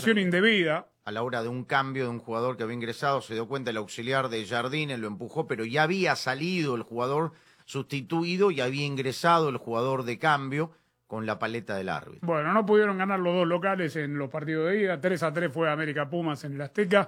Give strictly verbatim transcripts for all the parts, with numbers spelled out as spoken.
alineación indebida. A la hora de un cambio de un jugador que había ingresado, se dio cuenta el auxiliar de Jardine, lo empujó, pero ya había salido el jugador sustituido y había ingresado el jugador de cambio con la paleta del árbitro. Bueno, no pudieron ganar los dos locales en los partidos de ida. tres a tres fue América Pumas en el Azteca.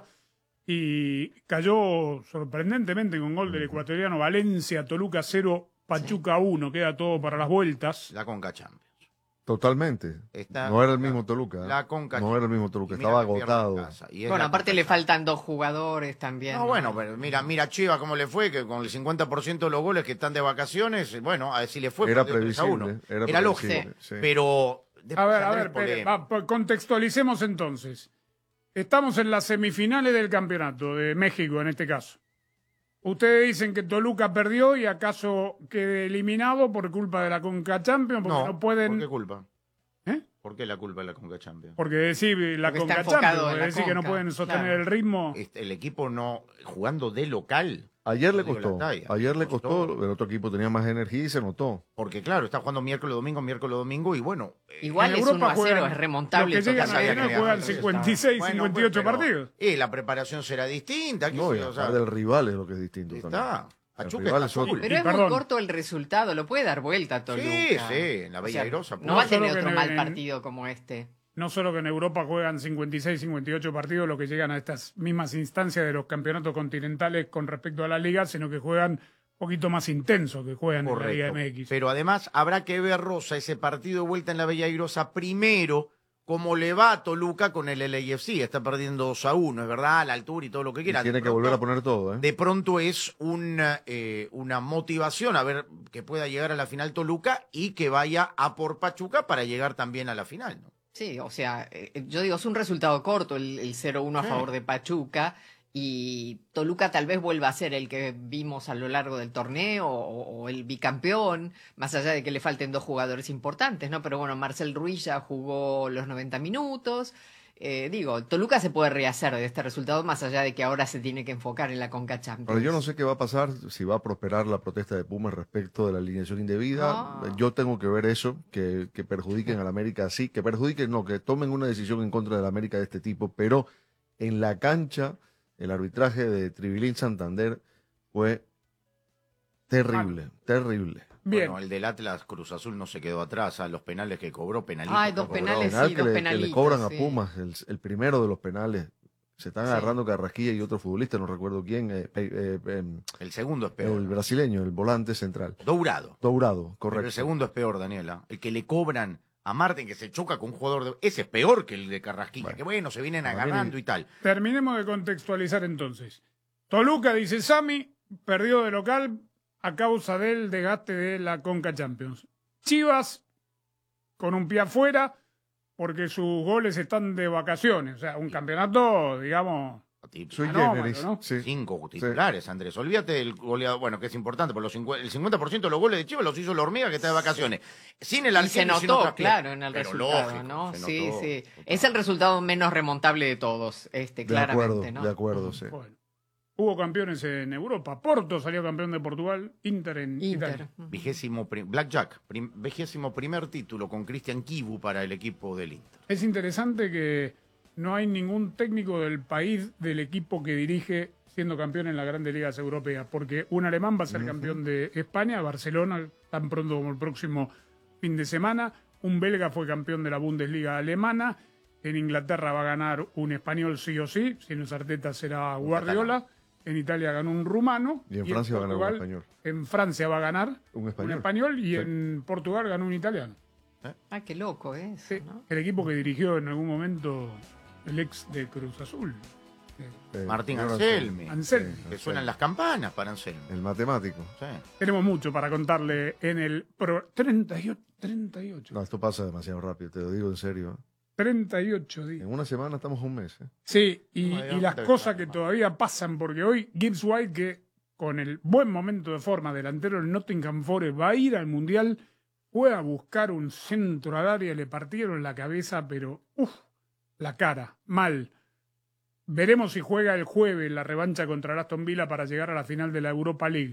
Y cayó sorprendentemente con gol del ecuatoriano Valencia, Toluca cero, Pachuca uno. Queda todo para las vueltas. La Conca Champions. Totalmente. Está, no era el mismo Toluca. La Conca no era el mismo Toluca, estaba agotado. Bueno, aparte le faltan dos jugadores también. No, ¿no? Bueno, pero mira, mira Chivas cómo le fue, que con el cincuenta por ciento de los goles que están de vacaciones, bueno, a ver si le fue. Era previsible. uno. Era, era lógico, sí. Sí. Pero... A ver, a ver, Pere, va, contextualicemos entonces. Estamos en las semifinales del campeonato de México, en este caso. Ustedes dicen que Toluca perdió y acaso quede eliminado por culpa de la Conca Champions, porque no, no pueden... ¿por qué culpa? ¿Eh? ¿Por qué la culpa de la Conca Champions? Porque decir la porque Conca Champions, es decir que no pueden sostener claro. el ritmo. El equipo no, jugando de local... Ayer le costó, ayer le costó, el otro equipo tenía más energía y se notó. Porque claro, está jugando miércoles, domingo, miércoles, domingo y bueno... Igual es uno a cero, es remontable. Los que llegan a final juegan cincuenta y seis, bueno, cincuenta y ocho pero, partidos. Y la preparación será distinta. No, y o sea, del rival es lo que es distinto está. También. Pachuca es pero es perdón. muy corto el resultado, lo puede dar vuelta Toluca. Sí, sí, en la Bella Airosa. O sea, no va a tener otro mal partido como este. No solo que en Europa juegan cincuenta y seis, cincuenta y ocho partidos, lo que llegan a estas mismas instancias de los campeonatos continentales con respecto a la liga, sino que juegan un poquito más intenso que juegan Correcto. en la Liga M X. Pero además habrá que ver, Rosa, ese partido de vuelta en la Bella Airosa primero, cómo le va a Toluca con el L A F C. Está perdiendo dos a uno, es verdad, a la altura y todo lo que quiera. Y tiene pronto, que volver a poner todo, ¿eh? De pronto es una, eh, una motivación a ver que pueda llegar a la final Toluca y que vaya a por Pachuca para llegar también a la final, ¿no? Sí, o sea, eh, yo digo, es un resultado corto el, el cero uno a sí. favor de Pachuca y Toluca tal vez vuelva a ser el que vimos a lo largo del torneo o, o el bicampeón, más allá de que le falten dos jugadores importantes, ¿no? Pero bueno, Marcel Ruiz ya jugó los noventa minutos. Eh, digo, Toluca se puede rehacer de este resultado más allá de que ahora se tiene que enfocar en la Conca Champions. Pero yo no sé qué va a pasar, si va a prosperar la protesta de Pumas respecto de la alineación indebida. No. Yo tengo que ver eso, que, que perjudiquen a la América así, que perjudiquen, no, que tomen una decisión en contra de la América de este tipo, pero en la cancha el arbitraje de Tribilín Santander fue terrible, ah. terrible. Bien. Bueno, el del Atlas Cruz Azul no se quedó atrás, a los penales que cobró, penalitos. Ay, dos penales, penal sí, que dos le, penalitos. Que le cobran a sí. Pumas, el, el primero de los penales. Se están sí. agarrando Carrasquilla y otro futbolista, no recuerdo quién. Eh, eh, eh, el segundo es peor. El brasileño, el volante central. Dourado. Dourado, correcto. Pero el segundo es peor, Daniela. El que le cobran a Martín, que se choca con un jugador de... Ese es peor que el de Carrasquilla, bueno, que bueno, se vienen agarrando y tal. Terminemos de contextualizar entonces. Toluca, dice Sami, perdió de local a causa del desgaste de la Conca Champions. Chivas, con un pie afuera, porque sus goles están de vacaciones. O sea, un campeonato, digamos... Anómalo, ¿no? Sí. Cinco titulares, sí. Andrés. Olvídate del goleador, bueno, que es importante, por los cincuenta, el cincuenta por ciento de los goles de Chivas los hizo la hormiga que está de vacaciones. Sin el arquero, y se notó, sin claro, en el pero resultado, lógico, ¿no? Se sí, notó, sí. total. Es el resultado menos remontable de todos, este, de claramente, acuerdo, ¿no? De acuerdo, sí. Bueno. Hubo campeones en Europa. Porto salió campeón de Portugal, Inter en Inter. Italia. Vigésimo prim, Blackjack, prim, vigésimo primer título con Cristian Kivu para el equipo del Inter. Es interesante que no hay ningún técnico del país del equipo que dirige siendo campeón en las grandes ligas europeas, porque un alemán va a ser uh-huh. campeón de España, Barcelona, tan pronto como el próximo fin de semana. Un belga fue campeón de la Bundesliga alemana. En Inglaterra va a ganar un español sí o sí, si no es Arteta será Guardiola. En Italia ganó un rumano. Y en y Francia en va a ganar un español. En Francia va a ganar un español, un español y sí. en Portugal ganó un italiano. ¿Eh? Ah, qué loco es. Sí, ¿no? El equipo que dirigió en algún momento el ex de Cruz Azul. Eh, Martín Anselmi. Anselmi. Sí, que suenan las campanas para Anselmi. El matemático. Sí. Tenemos mucho para contarle en el pro... treinta y ocho, treinta y ocho. No, esto pasa demasiado rápido, te lo digo en serio. treinta y ocho días. En una semana estamos a un mes. ¿eh? Sí, y, no, y las cosas que todavía pasan, porque hoy Gibbs White, que con el buen momento de forma delantero del Nottingham Forest va a ir al Mundial, fue a buscar un centro al área, le partieron la cabeza, pero uff, la cara, mal. Veremos si juega el jueves la revancha contra el Aston Villa para llegar a la final de la Europa League.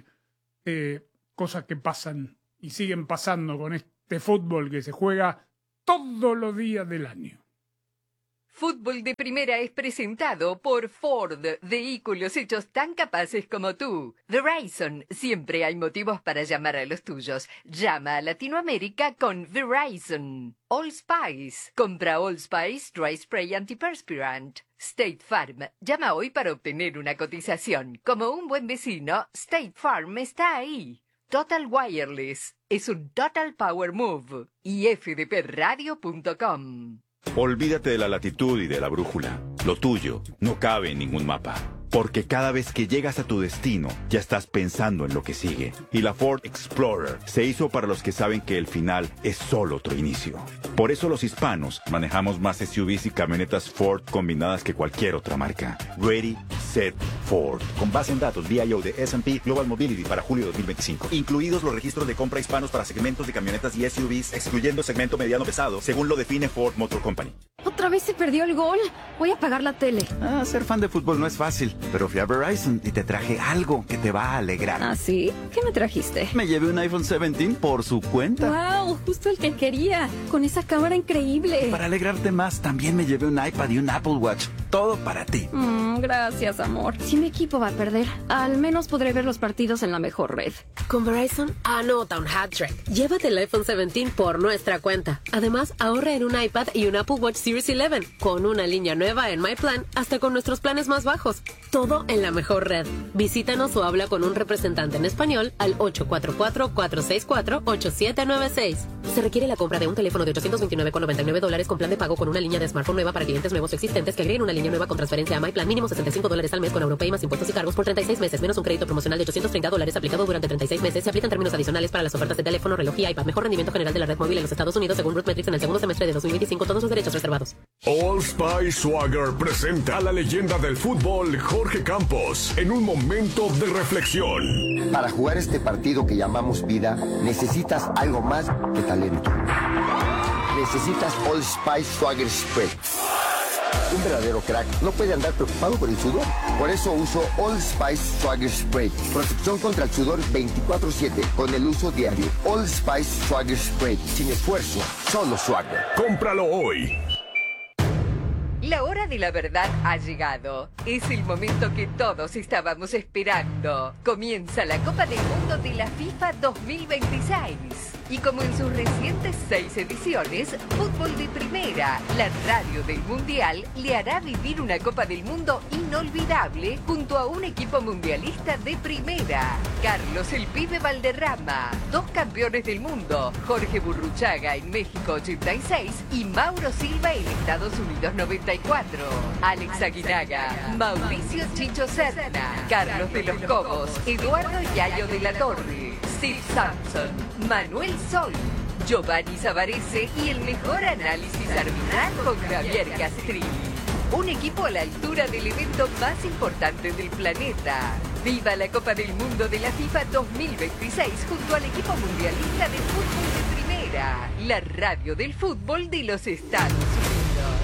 Eh, cosas que pasan y siguen pasando con este fútbol que se juega todos los días del año. Fútbol de Primera es presentado por Ford, vehículos hechos tan capaces como tú. Verizon, siempre hay motivos para llamar a los tuyos. Llama a Latinoamérica con Verizon. All Spice, compra All Spice Dry Spray Antiperspirant. State Farm, llama hoy para obtener una cotización. Como un buen vecino, State Farm está ahí. Total Wireless, es un Total Power Move. Y f d p radio punto com. Olvídate de la latitud y de la brújula. Lo tuyo no cabe en ningún mapa. Porque cada vez que llegas a tu destino, ya estás pensando en lo que sigue. Y la Ford Explorer se hizo para los que saben que el final es solo otro inicio. Por eso los hispanos manejamos más S U Vs y camionetas Ford combinadas que cualquier otra marca. Ready, Set, Ford. Con base en datos V I O de S and P Global Mobility para julio dos mil veinticinco. Incluidos los registros de compra hispanos para segmentos de camionetas y S U Vs, excluyendo segmento mediano pesado, según lo define Ford Motor Company. ¿Otra vez se perdió el gol? Voy a apagar la tele. Ah, ser fan de fútbol no es fácil, pero fui a Verizon y te traje algo que te va a alegrar. ¿Ah, sí? ¿Qué me trajiste? Me llevé un iPhone diecisiete por su cuenta. ¡Wow! Justo el que quería. Con esa cámara increíble. Para alegrarte más, también me llevé un iPad y un Apple Watch. Todo para ti. Mm, gracias, amor. Si mi equipo va a perder, al menos podré ver los partidos en la mejor red. Con Verizon, anota un hat-trick. Llévate el iPhone diecisiete por nuestra cuenta. Además, ahorra en un iPad y un Apple Watch Series once, con una línea nueva en My Plan, hasta con nuestros planes más bajos. Todo en la mejor red. Visítanos o habla con un representante en español al ocho cuatro cuatro, cuatro seis cuatro, ocho siete nueve seis. Se requiere la compra de un teléfono de ochocientos veintinueve con noventa y nueve dólares con plan de pago con una línea de smartphone nueva para clientes nuevos o existentes que agreguen una línea nueva con transferencia a My Plan, mínimo sesenta y cinco dólares al mes con Europay más impuestos y cargos por treinta y seis meses, menos un crédito promocional de ochocientos treinta dólares aplicado durante treinta y seis meses. Se aplican términos adicionales para las ofertas de teléfono, reloj y iPad. Mejor rendimiento general de la red móvil en los Estados Unidos según Rootmetrics en el segundo semestre de dos mil veinticinco. Todos sus derechos reservados. All Spice Swagger presenta a la leyenda del fútbol, Jorge Campos, en un momento de reflexión. Para jugar este partido que llamamos vida, necesitas algo más que talento. Necesitas All Spice Swagger Spray. Un verdadero crack no puede andar preocupado por el sudor. Por eso uso All Spice Swagger Spray. Protección contra el sudor veinticuatro siete con el uso diario. All Spice Swagger Spray. Sin esfuerzo, solo Swagger. Cómpralo hoy. La hora de la verdad ha llegado. Es el momento que todos estábamos esperando. Comienza la Copa del Mundo de la FIFA dos mil veintiséis. Y como en sus recientes seis ediciones, Fútbol de Primera, la radio del Mundial, le hará vivir una Copa del Mundo inolvidable junto a un equipo mundialista de primera. Carlos el Pibe Valderrama, dos campeones del mundo, Jorge Burruchaga en México ochenta y seis y Mauro Silva en Estados Unidos noventa y cuatro. Alex Aguinaga, Mauricio Chicho Serna, Carlos de los Cobos, Eduardo Yayo de la Torre, Steve Sampson, Manuel Sol, Giovanni Savarese y el mejor análisis arbitral con Javier Castrilli. Un equipo a la altura del evento más importante del planeta. ¡Viva la Copa del Mundo de la FIFA dos mil veintiséis junto al equipo mundialista de fútbol de primera! La radio del fútbol de los Estados Unidos.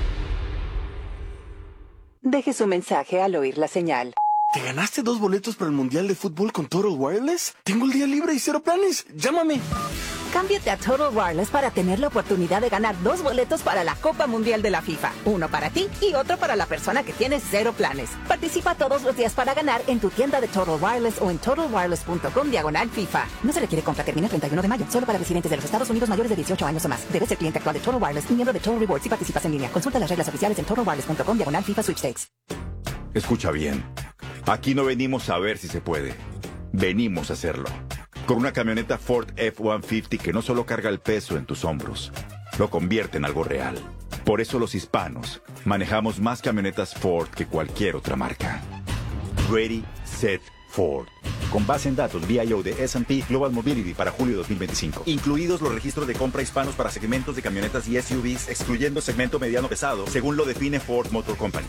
Deje su mensaje al oír la señal. ¿Te ganaste dos boletos para el Mundial de Fútbol con Total Wireless? Tengo el día libre y cero planes. ¡Llámame! Cámbiate a Total Wireless para tener la oportunidad de ganar dos boletos para la Copa Mundial de la FIFA. Uno para ti y otro para la persona que tiene cero planes. Participa todos los días para ganar en tu tienda de Total Wireless o en total wireless punto com diagonal FIFA. No se requiere compra, termina el treinta y uno de mayo. Solo para residentes de los Estados Unidos mayores de dieciocho años o más. Debes ser cliente actual de Total Wireless y miembro de Total Rewards si participas en línea. Consulta las reglas oficiales en total wireless punto com diagonal FIFA Sweepstakes. Escucha bien. Aquí no venimos a ver si se puede. Venimos a hacerlo. Con una camioneta Ford F ciento cincuenta que no solo carga el peso en tus hombros, lo convierte en algo real. Por eso los hispanos manejamos más camionetas Ford que cualquier otra marca. Ready, Set, Ford. Con base en datos V I O de S and P Global Mobility para julio dos mil veinticinco. Incluidos los registros de compra hispanos para segmentos de camionetas y S U Vs, excluyendo segmento mediano pesado, según lo define Ford Motor Company.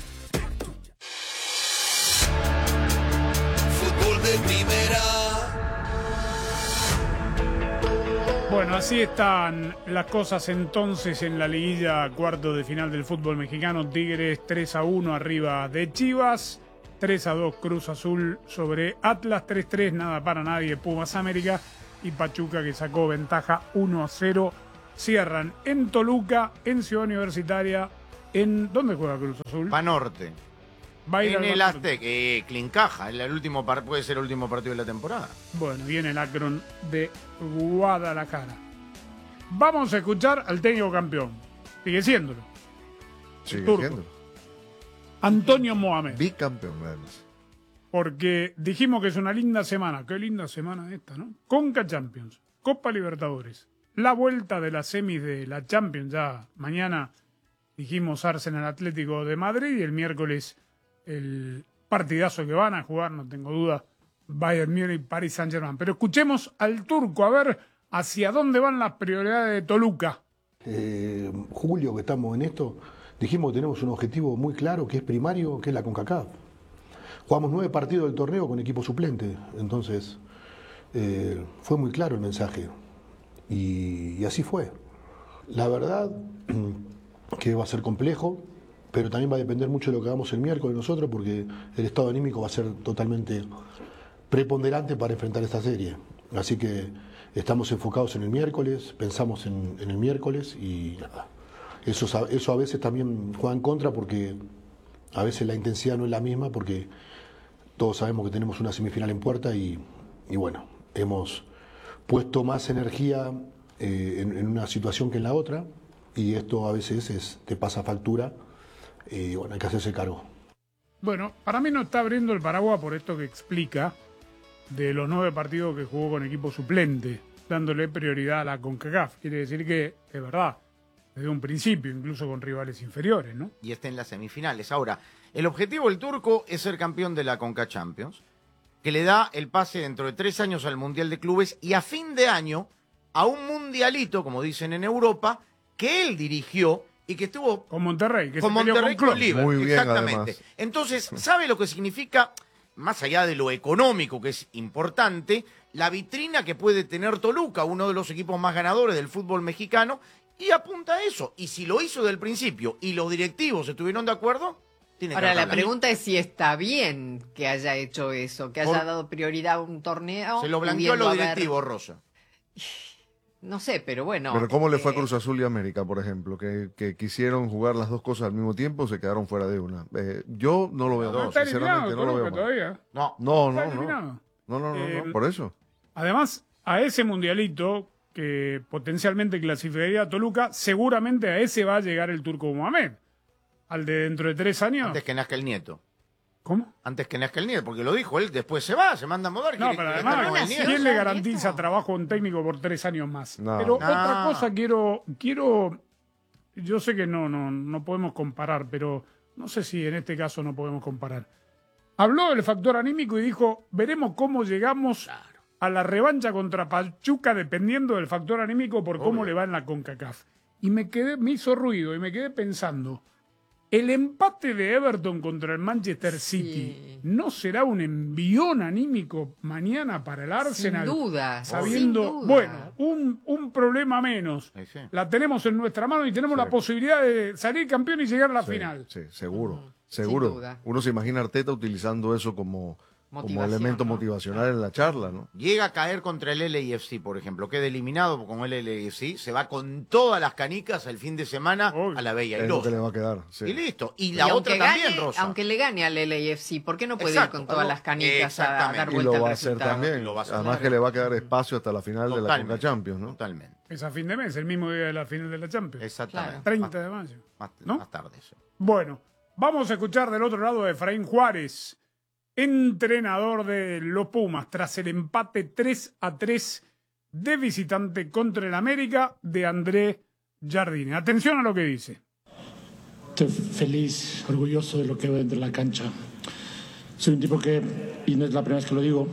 Fútbol de primera. Bueno, así están las cosas entonces en la liguilla cuarto de final del fútbol mexicano. Tigres tres a uno arriba de Chivas, tres a dos Cruz Azul sobre Atlas, tres tres nada para nadie Pumas América y Pachuca que sacó ventaja uno a cero. Cierran en Toluca, en Ciudad Universitaria, En, ¿Dónde juega Cruz Azul? Banorte. Va a ir en al el Banorte. Aztec, eh, Clincaja, el, el último par- puede ser el último partido de la temporada. Bueno, viene el Akron de Guadalajara. Vamos a escuchar al técnico campeón. Sigue siéndolo. Sigue turco. siendo. Antonio Mohamed. Bicampeón, además. Porque dijimos que es una linda semana. Qué linda semana esta, ¿no? Conca Champions, Copa Libertadores, la vuelta de las semis de la Champions. Ya mañana dijimos Arsenal Atlético de Madrid y el miércoles el partidazo que van a jugar, no tengo duda, Bayern Múnich, Paris Saint-Germain. Pero escuchemos al turco a ver hacia dónde van las prioridades de Toluca. Eh, Julio, que estamos en esto, dijimos que tenemos un objetivo muy claro, que es primario, que es la CONCACAF. Jugamos nueve partidos del torneo con equipo suplente, entonces eh, fue muy claro el mensaje. Y, y así fue. La verdad que va a ser complejo, pero también va a depender mucho de lo que hagamos el miércoles nosotros, porque el estado anímico va a ser totalmente preponderante para enfrentar esta serie. Así que estamos enfocados en el miércoles, pensamos en, en el miércoles y nada. Eso, eso a veces también juega en contra porque a veces la intensidad no es la misma, porque todos sabemos que tenemos una semifinal en puerta y, y bueno, hemos puesto más energía eh, en, en una situación que en la otra y esto a veces es, te pasa factura y bueno, hay que hacerse cargo. Bueno, para mí no está abriendo el paraguas por esto que explica de los nueve partidos que jugó con equipo suplente, dándole prioridad a la CONCACAF. Quiere decir que, es verdad, desde un principio, incluso con rivales inferiores, ¿no? Y está en las semifinales. Ahora, el objetivo del turco es ser campeón de la Conca Champions, que le da el pase dentro de tres años al Mundial de Clubes y a fin de año a un mundialito, como dicen en Europa, que él dirigió y que estuvo con Monterrey, que con se peleó Monterrey con con Klopp. Liverpool. Muy bien, Exactamente. además. Entonces, ¿sabe lo que significa, más allá de lo económico, que es importante, la vitrina que puede tener Toluca, uno de los equipos más ganadores del fútbol mexicano, y apunta a eso? Y si lo hizo del principio y los directivos estuvieron de acuerdo, tiene que Ahora, la hablar. pregunta es si está bien que haya hecho eso, que haya Por- dado prioridad a un torneo. Se lo blanqueó a pudiendo los haber- directivos, Rosa. No sé, pero bueno. Pero ¿cómo le fue a eh, Cruz Azul y América, por ejemplo? Que, que quisieron jugar las dos cosas al mismo tiempo, se quedaron fuera de una. Eh, yo no lo veo, No no, está sinceramente eliminado no lo veo Toluca mal. todavía. No, No, Está no, no. eliminado. No, no, no, Eh, no, por eso. Además, a ese mundialito que potencialmente clasificaría a Toluca, seguramente a ese va a llegar el turco Mohamed. Al de dentro de tres años. Antes que nazca el nieto. ¿Cómo? Antes que nazca el nieto, porque lo dijo él, después se va, se manda a mudar. No, quiere- pero quiere estar además, con el nieto. ¿quién le garantiza trabajo a un técnico por tres años más? No. Pero No. otra cosa quiero, quiero, yo sé que no, no, no podemos comparar, pero no sé si en este caso no podemos comparar. Habló del factor anímico y dijo, veremos cómo llegamos a la revancha contra Pachuca dependiendo del factor anímico por cómo Obvio. le va en la CONCACAF. Y me quedé, me hizo ruido y me quedé pensando, el empate de Everton contra el Manchester City, ¿no será un envión anímico mañana para el Arsenal? Sin duda. Sabiendo, sin duda. bueno, un, un problema menos. Sí, sí. La tenemos en nuestra mano y tenemos Sí. la posibilidad de salir campeón y llegar a la Sí, final. sí, seguro, Mm, seguro. sin duda. Uno se imagina a Arteta utilizando eso como, como Motivación, elemento ¿no? motivacional en la charla, ¿no? Llega a caer contra el L A F C, por ejemplo, queda eliminado con el L A F C, se va con todas las canicas el fin de semana Obvio. a la Bella Es lo Airosa. que le va a quedar. sí. Y listo. Y Y la aunque otra también, gane, Rosa. aunque le gane al L A F C, ¿por qué no puede Exacto, ir con todas algo- las canicas a, a exactamente. dar Y vuelta lo al va a hacer resultado? también. Lo va a hacer, Además claro. que le va a quedar espacio hasta la final de la Totalmente. Conca Champions, ¿no? Totalmente. Es a fin de mes, el mismo día de la final de la Champions. Exactamente. treinta de mayo. Más, ¿no? más tarde eso. Bueno, vamos a escuchar del otro lado a Efraín Juárez, entrenador de los Pumas, tras el empate tres a tres de visitante contra el América de André Jardine. Atención a lo que dice. Estoy feliz, orgulloso de lo que veo dentro de la cancha. Soy un tipo que, y no es la primera vez que lo digo,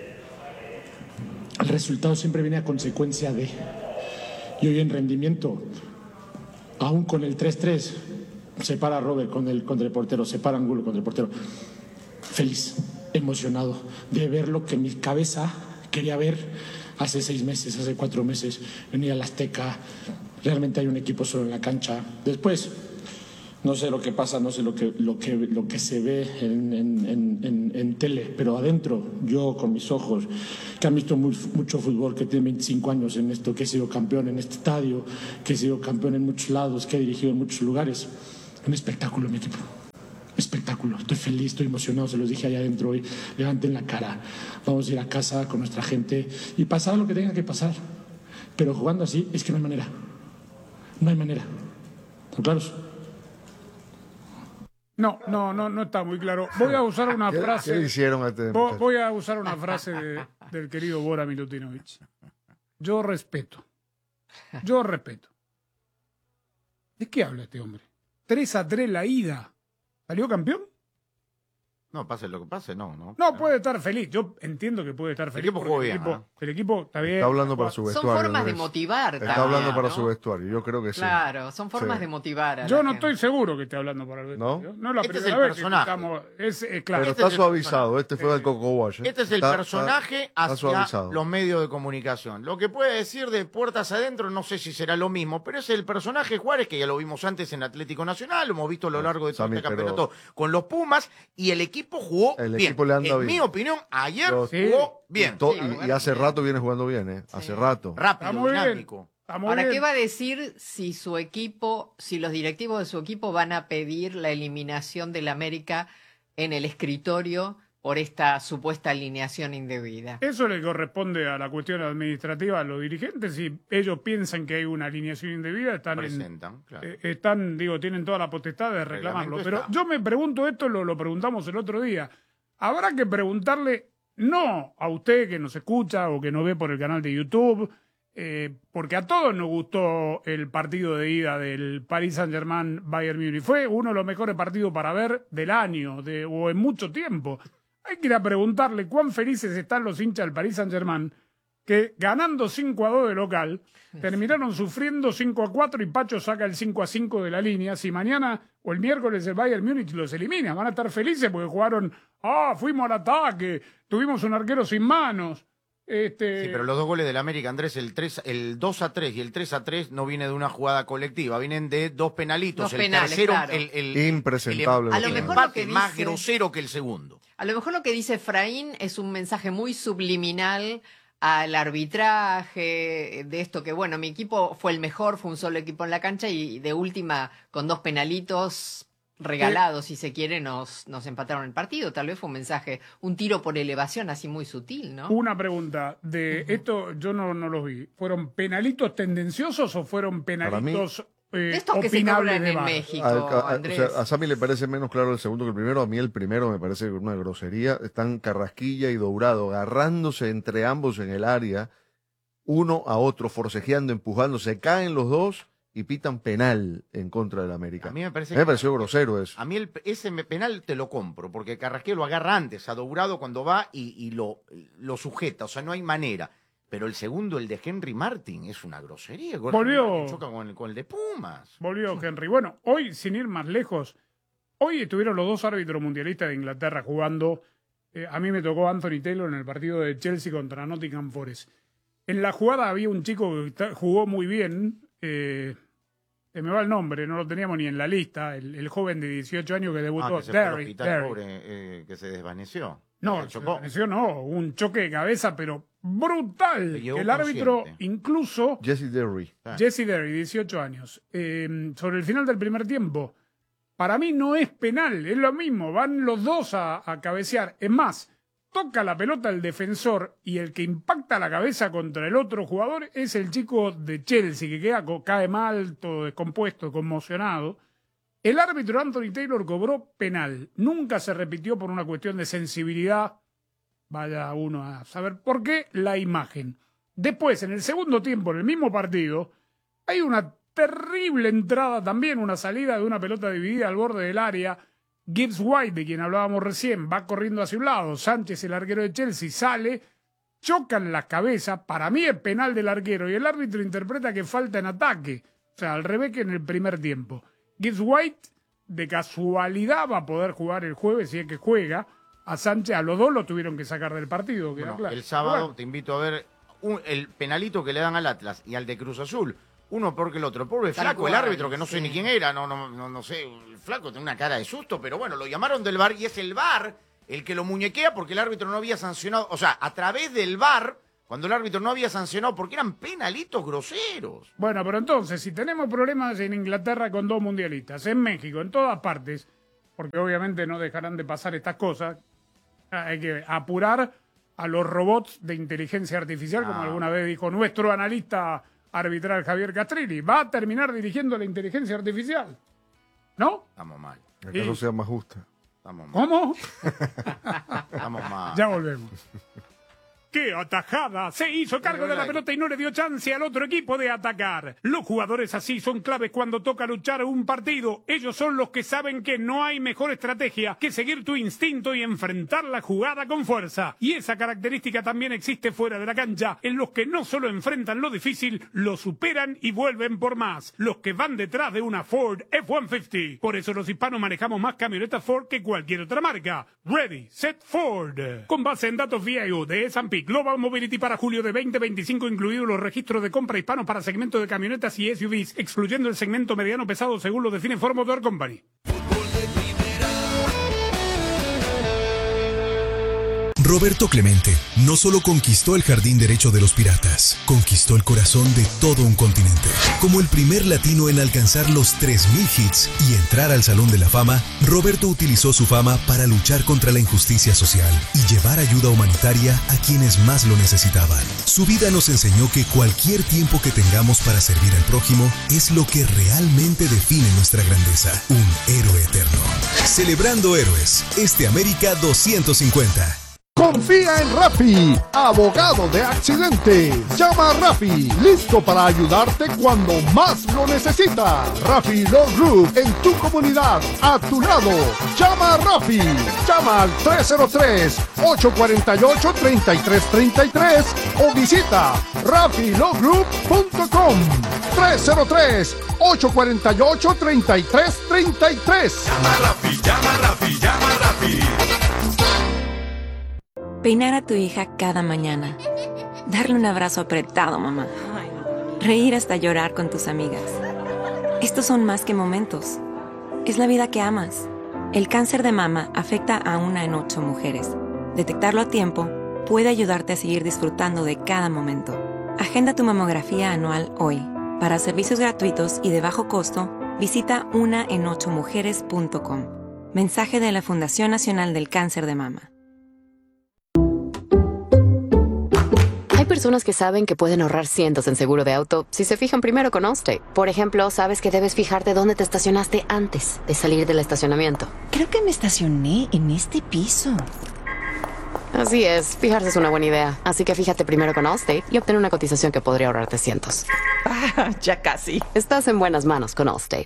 el resultado siempre viene a consecuencia de. Y hoy en rendimiento, aún con el tres tres, se para Robert con el, contra el portero, se para Angulo contra el portero. Feliz, emocionado de ver lo que mi cabeza quería ver hace seis meses, hace cuatro meses, venir al Azteca. Realmente hay un equipo solo en la cancha. Después, no sé lo que pasa, no sé lo que, lo que, lo que se ve en, en, en, en, en tele, pero adentro, yo con mis ojos, que han visto muy, mucho fútbol, que tiene veinticinco años en esto, que he sido campeón en este estadio, que he sido campeón en muchos lados, que he dirigido en muchos lugares, Un espectáculo, mi equipo. Espectáculo. Estoy feliz, estoy emocionado, se los dije allá adentro hoy. Levanten la cara. Vamos a ir a casa con nuestra gente y pasar lo que tenga que pasar. Pero jugando así es que no hay manera. No hay manera. ¿Están claros? No, no, no, no está muy claro. Voy a usar una ¿Qué, frase. ¿Qué le hicieron a este Vo- muchacho? Voy a usar una frase de- del querido Bora Milutinovic. Yo respeto. Yo respeto. ¿De qué habla este hombre? tres a tres la ida. ¿Salió campeón? No, pase lo que pase, no, no. No, puede estar feliz. Yo entiendo que puede estar feliz. equipo porque jugó el bien, equipo, ¿no? el equipo está bien. Está hablando para su Son vestuario. formas de Andrés. motivar Está también, hablando para ¿no? su vestuario. Yo creo que sí. Claro, son formas Sí. de motivar a Yo la no gente. estoy seguro que esté hablando para el ¿No? vestuario. No es la Este es primera el vez que personaje. escuchamos. Es, es claro. Pero Este está es el suavizado. Este fue del Coco Wash. ¿eh? Este es el Está- personaje está- está hacia suavizado. los medios de comunicación. Lo que puede decir de puertas adentro, no sé si será lo mismo, pero es el personaje Juárez, que ya lo vimos antes en Atlético Nacional, lo hemos visto a lo largo de todo Sammy, este pero- campeonato con los Pumas, y el equipo jugó El bien. equipo le anda en bien. mi opinión, ayer Los- jugó bien. Y, to- y- y hace rato viene jugando bien, ¿eh? Hace rato. Rápido, Está muy bien. dinámico. Está muy Ahora, bien. ¿qué va a decir si su equipo, si los directivos de su equipo van a pedir la eliminación del América en el escritorio por esta supuesta alineación indebida? Eso le corresponde a la cuestión administrativa a los dirigentes. Si ellos piensan que hay una alineación indebida, están en, Presentan, claro. eh, están, digo, tienen toda la potestad de reclamarlo. Reglamento Pero está. yo me pregunto esto, lo, lo preguntamos el otro día. Habrá que preguntarle, no a usted que nos escucha o que nos ve por el canal de YouTube, eh, porque a todos nos gustó el partido de ida del Paris Saint-Germain-Bayern Múnich. Fue uno de los mejores partidos para ver del año de, o en mucho tiempo. Hay que ir a preguntarle cuán felices están los hinchas del Paris Saint-Germain, que ganando cinco a dos de local, terminaron sufriendo cinco a cuatro y Pacho saca el cinco a cinco de la línea. Si mañana o el miércoles el Bayern Múnich los elimina, van a estar felices porque jugaron, ah, fuimos al ataque, tuvimos un arquero sin manos. Este... Sí, pero los dos goles del América, Andrés, el tres, el dos a tres y el tres a tres no viene de una jugada colectiva, vienen de dos penalitos. Dos el penales, tercero, claro. el, el, Impresentable. el, A lo el mejor empate lo que más dice- grosero que el segundo. A lo mejor lo que dice Efraín es un mensaje muy subliminal al arbitraje, de esto que, bueno, mi equipo fue el mejor, fue un solo equipo en la cancha y de última, con dos penalitos regalados, si se quiere, nos, nos empataron el partido. Tal vez fue un mensaje, un tiro por elevación así muy sutil, ¿no? Una pregunta, de esto yo no, no los vi. ¿Fueron penalitos tendenciosos o fueron penalitos eh, De estos que se opinables cobran de en V A R? México, A, a- a- Andrés. o sea, a Sammy le parece menos claro el segundo que el primero. A mí el primero me parece una grosería. Están Carrasquilla y Dourado agarrándose entre ambos en el área, uno a otro, forcejeando, empujándose. Caen los dos y pitan penal en contra del América. A mí me parece me que- pareció grosero eso. A mí el, ese me- penal te lo compro, porque Carrasquilla lo agarra antes, a Dourado cuando va y, y lo, lo sujeta, o sea, no hay manera. Pero el segundo, el de Henry Martin, es una grosería. Volvió- Choca con el, con el de Pumas. Volvió Henry. Bueno, hoy, sin ir más lejos, hoy estuvieron los dos árbitros mundialistas de Inglaterra jugando. Eh, a mí me tocó Anthony Taylor en el partido de Chelsea contra Nottingham Forest. En la jugada había un chico que ta- jugó muy bien. Eh, se me va el nombre, no lo teníamos ni en la lista. El, el joven de dieciocho años que debutó. Ah, que se fue al Derry, hospital, Derry. pobre, eh, que se desvaneció. No, Se se chocó. desvaneció, no, un choque de cabeza, pero brutal. Le llegó El árbitro, consciente. incluso, Jesse Derry. Jesse Derry, dieciocho años, eh, sobre el final del primer tiempo, para mí no es penal, es lo mismo, van los dos a, a cabecear. Es más, toca la pelota el defensor y el que impacta la cabeza contra el otro jugador es el chico de Chelsea, que queda, cae mal, todo descompuesto, conmocionado. El árbitro Anthony Taylor cobró penal. Nunca se repitió por una cuestión de sensibilidad. Vaya uno a saber por qué la imagen. Después, en el segundo tiempo, en el mismo partido, hay una terrible entrada también, una salida de una pelota dividida al borde del área. Gibbs White, de quien hablábamos recién, va corriendo hacia un lado. Sánchez, el arquero de Chelsea, sale. Chocan las cabezas. Para mí es penal del arquero. Y el árbitro interpreta que falta en ataque. O sea, al revés que en el primer tiempo. Gibbs White, de casualidad, va a poder jugar el jueves, si es que juega. A Sánchez, a los dos lo tuvieron que sacar del partido. queda Bueno, claro. el sábado Bueno, te invito a ver un- el penalito que le dan al Atlas y al de Cruz Azul. Uno peor que el otro. Pobre Tal flaco, el cual, árbitro, que no sé sí. ni quién era, no, no, no, no sé, el flaco tiene una cara de susto, pero bueno, lo llamaron del V A R y es el V A R el que lo muñequea porque el árbitro no había sancionado. O sea, a través del V A R, cuando el árbitro no había sancionado, porque eran penalitos groseros. Bueno, pero entonces, si tenemos problemas en Inglaterra con dos mundialistas, en México, en todas partes, porque obviamente no dejarán de pasar estas cosas, hay que apurar a los robots de inteligencia artificial, como Ah. alguna vez dijo nuestro analista arbitral Javier Castrilli. Va a terminar dirigiendo la inteligencia artificial, ¿no? Estamos mal. ¿Acaso Y- sea más justa? Estamos mal. ¿Cómo? Estamos mal. Ya volvemos. ¡Qué atajada! Se hizo cargo de la pelota y no le dio chance al otro equipo de atacar. Los jugadores así son claves cuando toca luchar un partido. Ellos son los que saben que no hay mejor estrategia que seguir tu instinto y enfrentar la jugada con fuerza. Y esa característica también existe fuera de la cancha, en los que no solo enfrentan lo difícil, lo superan y vuelven por más. Los que van detrás de una Ford F ciento cincuenta. Por eso los hispanos manejamos más camionetas Ford que cualquier otra marca. Ready, Set, Ford. Con base en datos V I O de S and P Global Mobility para julio de veinte veinticinco, incluidos los registros de compra hispanos para segmento de camionetas y S U Vs, excluyendo el segmento mediano pesado según lo define Ford Motor Company. Roberto Clemente no solo conquistó el jardín derecho de los Piratas, conquistó el corazón de todo un continente. Como el primer latino en alcanzar los tres mil hits y entrar al Salón de la Fama, Roberto utilizó su fama para luchar contra la injusticia social y llevar ayuda humanitaria a quienes más lo necesitaban. Su vida nos enseñó que cualquier tiempo que tengamos para servir al prójimo es lo que realmente define nuestra grandeza, un héroe eterno. Celebrando héroes, este América doscientos cincuenta. Confía en Rappi, abogado de accidentes. Llama a Rappi, listo para ayudarte cuando más lo necesitas. Rappi Law Group en tu comunidad, a tu lado. Llama a Rappi. Llama al tres cero tres, ocho cuatro ocho, tres tres tres tres o visita rappi law group punto com. tres cero tres, ocho cuatro ocho, tres tres tres tres. Llama Rappi, llama Rappi, llama Rappi. Peinar a tu hija cada mañana. Darle un abrazo apretado, mamá. Reír hasta llorar con tus amigas. Estos son más que momentos. Es la vida que amas. El cáncer de mama afecta a una en ocho mujeres. Detectarlo a tiempo puede ayudarte a seguir disfrutando de cada momento. Agenda tu mamografía anual hoy. Para servicios gratuitos y de bajo costo, visita una en ocho mujeres punto com. Mensaje de la Fundación Nacional del Cáncer de Mama. Hay personas que saben que pueden ahorrar cientos en seguro de auto si se fijan primero con Allstate. Por ejemplo, sabes que debes fijarte dónde te estacionaste antes de salir del estacionamiento. Creo que me estacioné en este piso. Así es, fijarse es una buena idea. Así que fíjate primero con Allstate y obtén una cotización que podría ahorrarte cientos. Ah, ya casi. Estás en buenas manos con Allstate.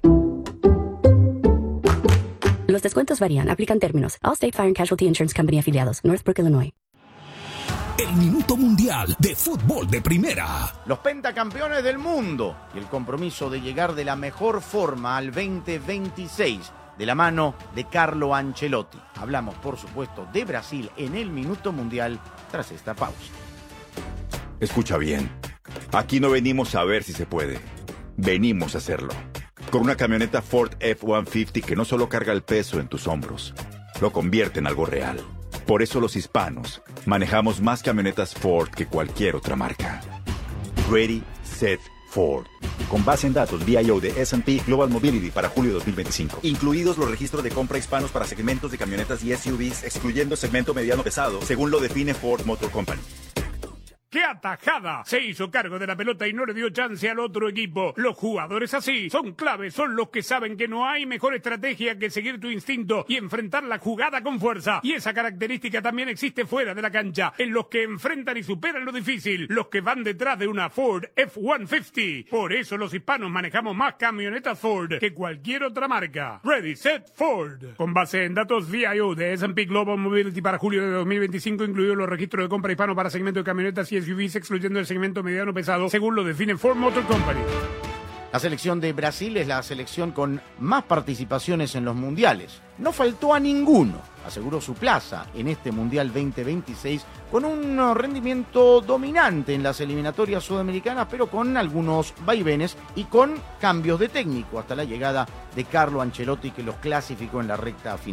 Los descuentos varían. Aplican términos. Allstate Fire and Casualty Insurance Company afiliados. Northbrook, Illinois. El Minuto Mundial de Fútbol de Primera. Los pentacampeones del mundo y el compromiso de llegar de la mejor forma al veinte veintiséis de la mano de Carlo Ancelotti. Hablamos, por supuesto, de Brasil en el Minuto Mundial tras esta pausa. Escucha bien. Aquí no venimos a ver si se puede. Venimos a hacerlo. Con una camioneta Ford F ciento cincuenta que no solo carga el peso en tus hombros, lo convierte en algo real. Por eso los hispanos manejamos más camionetas Ford que cualquier otra marca. Ready, Set, Ford. Con base en datos V I O de S and P Global Mobility para julio de dos mil veinticinco. Incluidos los registros de compra hispanos para segmentos de camionetas y S U Vs, excluyendo segmento mediano pesado, según lo define Ford Motor Company. ¡Qué atajada! Se hizo cargo de la pelota y no le dio chance al otro equipo. Los jugadores así son claves, son los que saben que no hay mejor estrategia que seguir tu instinto y enfrentar la jugada con fuerza. Y esa característica también existe fuera de la cancha, en los que enfrentan y superan lo difícil, los que van detrás de una Ford F ciento cincuenta. Por eso los hispanos manejamos más camionetas Ford que cualquier otra marca. Ready, Set, Ford. Con base en datos V I O de S and P Global Mobility para julio de dos mil veinticinco, incluidos los registros de compra hispanos para segmento de camionetas y S U Vs, excluyendo el segmento mediano pesado, según lo define Ford Motor Company. La selección de Brasil es la selección con más participaciones en los mundiales. No faltó a ninguno. Aseguró su plaza en este Mundial veinte veintiséis con un rendimiento dominante en las eliminatorias sudamericanas, pero con algunos vaivenes y con cambios de técnico hasta la llegada de Carlo Ancelotti, que los clasificó en la recta final.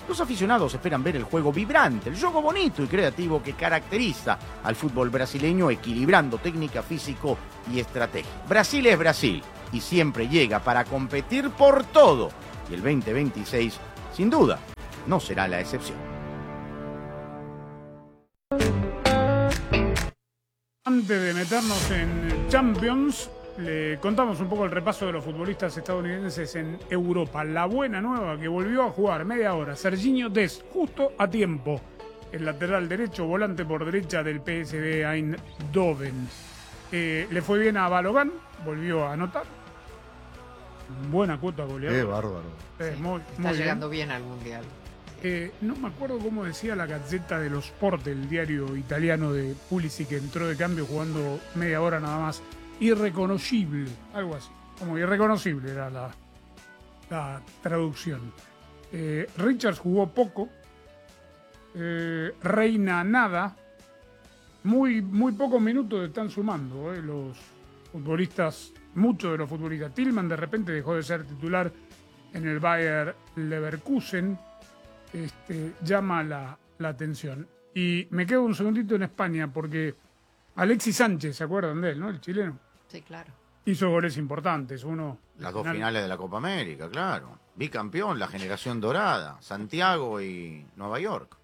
Los aficionados esperan ver el juego vibrante, el juego bonito y creativo que caracteriza al fútbol brasileño, equilibrando técnica, físico y estrategia. Brasil es Brasil y siempre llega para competir por todo. Y el veinte veintiséis, sin duda, no será la excepción. Antes de meternos en Champions, le contamos un poco el repaso de los futbolistas estadounidenses en Europa. La buena nueva que volvió a jugar media hora, Serginho Dest, justo a tiempo. El lateral derecho, volante por derecha del P S V Eindhoven. Eh, le fue bien a Balogan, volvió a anotar. Buena cuota goleadora. Qué bárbaro. Eh, Sí, muy, está muy llegando bien. bien al Mundial. Eh, no me acuerdo cómo decía la Gazzetta dello Sport, el diario italiano de Pulisic, que entró de cambio jugando media hora nada más. Irreconocible, algo así. Como irreconocible era la, la traducción. Eh, Richards jugó poco. Eh, Reina nada. Muy, muy pocos minutos están sumando eh, los futbolistas, muchos de los futbolistas. Tillman de repente dejó de ser titular en el Bayer Leverkusen. Este, llama la, la atención. Y me quedo un segundito en España porque Alexis Sánchez, ¿se acuerdan de él, no? El chileno. Sí, claro. Hizo goles importantes. Uno. Las dos final- finales de la Copa América, claro. Bicampeón, la generación dorada. Santiago y Nueva York.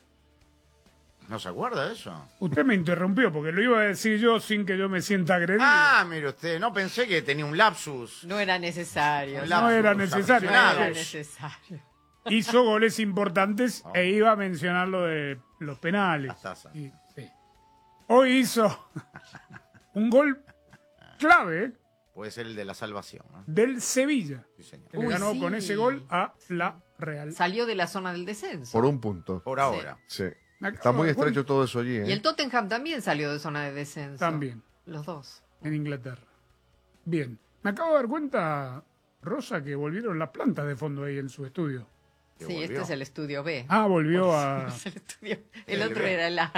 ¿No se acuerda de eso? Usted me interrumpió porque lo iba a decir yo sin que yo me sienta agredido. Ah, mire usted, no pensé que tenía un lapsus. No era necesario. Un No lapsus era necesario. No aficionado. era necesario. Hizo goles importantes e iba a mencionar lo de los penales. Las tazas. Y- sí. Hoy hizo un gol clave, ¿eh? Puede ser el de la salvación, ¿no? Del Sevilla. Sí, señor. Que le Uy, ganó sí. con ese gol a la Real. Salió de la zona del descenso. Por un punto. Por ahora. Sí. Me acabo Está muy de estrecho cuenta. todo eso allí, ¿eh? Y el Tottenham también salió de zona de descenso. También, Los dos. en Inglaterra. Bien. Me acabo de dar cuenta, Rosa, que volvieron las plantas de fondo ahí en su estudio. Que Sí, volvió. este es el estudio B. Ah, volvió a... Es el, estudio- el El otro B. era el A.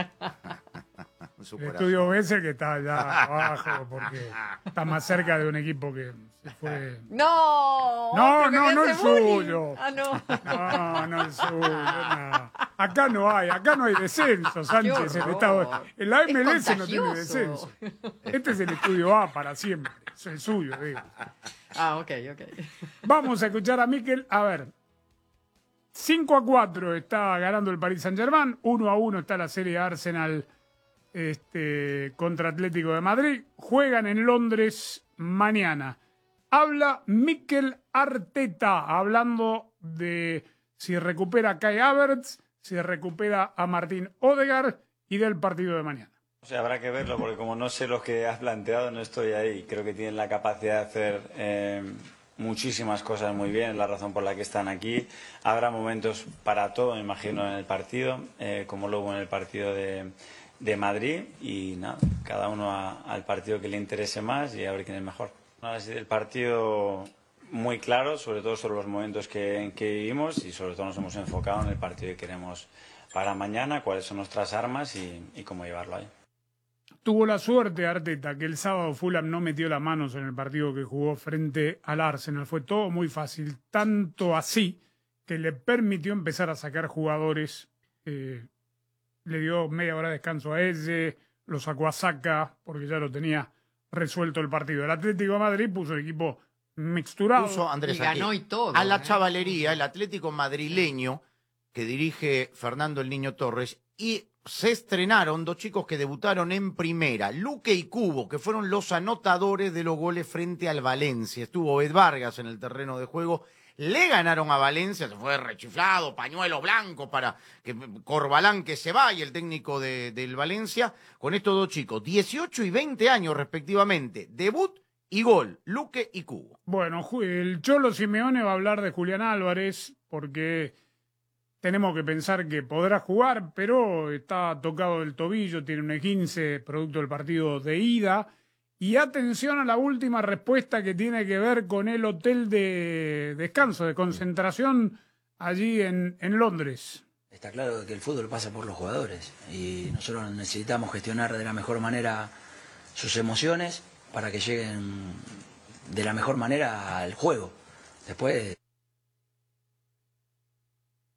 En su El corazón. estudio B ese que está allá abajo porque está más cerca de un equipo que se fue... No. No, otro que no, me no hace el bullying. suyo. Ah, no. No, no el suyo, no. Acá no hay, acá no hay descenso, Sánchez. El, horror. estado, el A M L S Es no tiene contagioso. descenso. Este es el estudio A para siempre. Es el suyo, digo. Ah, ok, ok. Vamos a escuchar a Mikel. A ver. cinco a cuatro está ganando el Paris Saint-Germain. uno a uno está la serie Arsenal este, contra Atlético de Madrid. Juegan en Londres mañana. Habla Mikel Arteta hablando de si recupera a Kai Havertz, si recupera a Martín Odegaard y del partido de mañana. O sea, habrá que verlo porque como no sé lo que has planteado, no estoy ahí. Creo que tienen la capacidad de hacer eh, muchísimas cosas muy bien, es la razón por la que están aquí. Habrá momentos para todo, me imagino, en el partido, eh, como luego en el partido de, de Madrid. Y nada, cada uno a- al partido que le interese más y a ver quién es mejor. Ha sido el partido muy claro, sobre todo sobre los momentos que, en que vivimos y sobre todo nos hemos enfocado en el partido que queremos para mañana, cuáles son nuestras armas y, y cómo llevarlo ahí. Tuvo la suerte, Arteta, que el sábado Fulham no metió las manos en el partido que jugó frente al Arsenal. Fue todo muy fácil, tanto así que le permitió empezar a sacar jugadores. Eh, le dio media hora de descanso a ese, lo sacó a Saka, porque ya lo tenía resuelto el partido. El Atlético de Madrid puso el equipo mixturado. Puso Andrés Y ganó aquí, y todo, a la ¿eh? chavalería, el Atlético madrileño que dirige Fernando el Niño Torres, y se estrenaron dos chicos que debutaron en primera, Luque y Cubo, que fueron los anotadores de los goles frente al Valencia. Estuvo Ed Vargas en el terreno de juego. Le ganaron a Valencia, se fue rechiflado, pañuelo blanco para que Corbalán que se vaya, el técnico de, del Valencia, con estos dos chicos, dieciocho y veinte años respectivamente, debut y gol, Luque y Cubo. Bueno, Ju- el Cholo Simeone va a hablar de Julián Álvarez porque tenemos que pensar que podrá jugar, pero está tocado del tobillo, tiene un esguince producto del partido de ida. Y atención a la última respuesta que tiene que ver con el hotel de descanso, de concentración allí en, en Londres. Está claro que el fútbol pasa por los jugadores y nosotros necesitamos gestionar de la mejor manera sus emociones para que lleguen de la mejor manera al juego. Después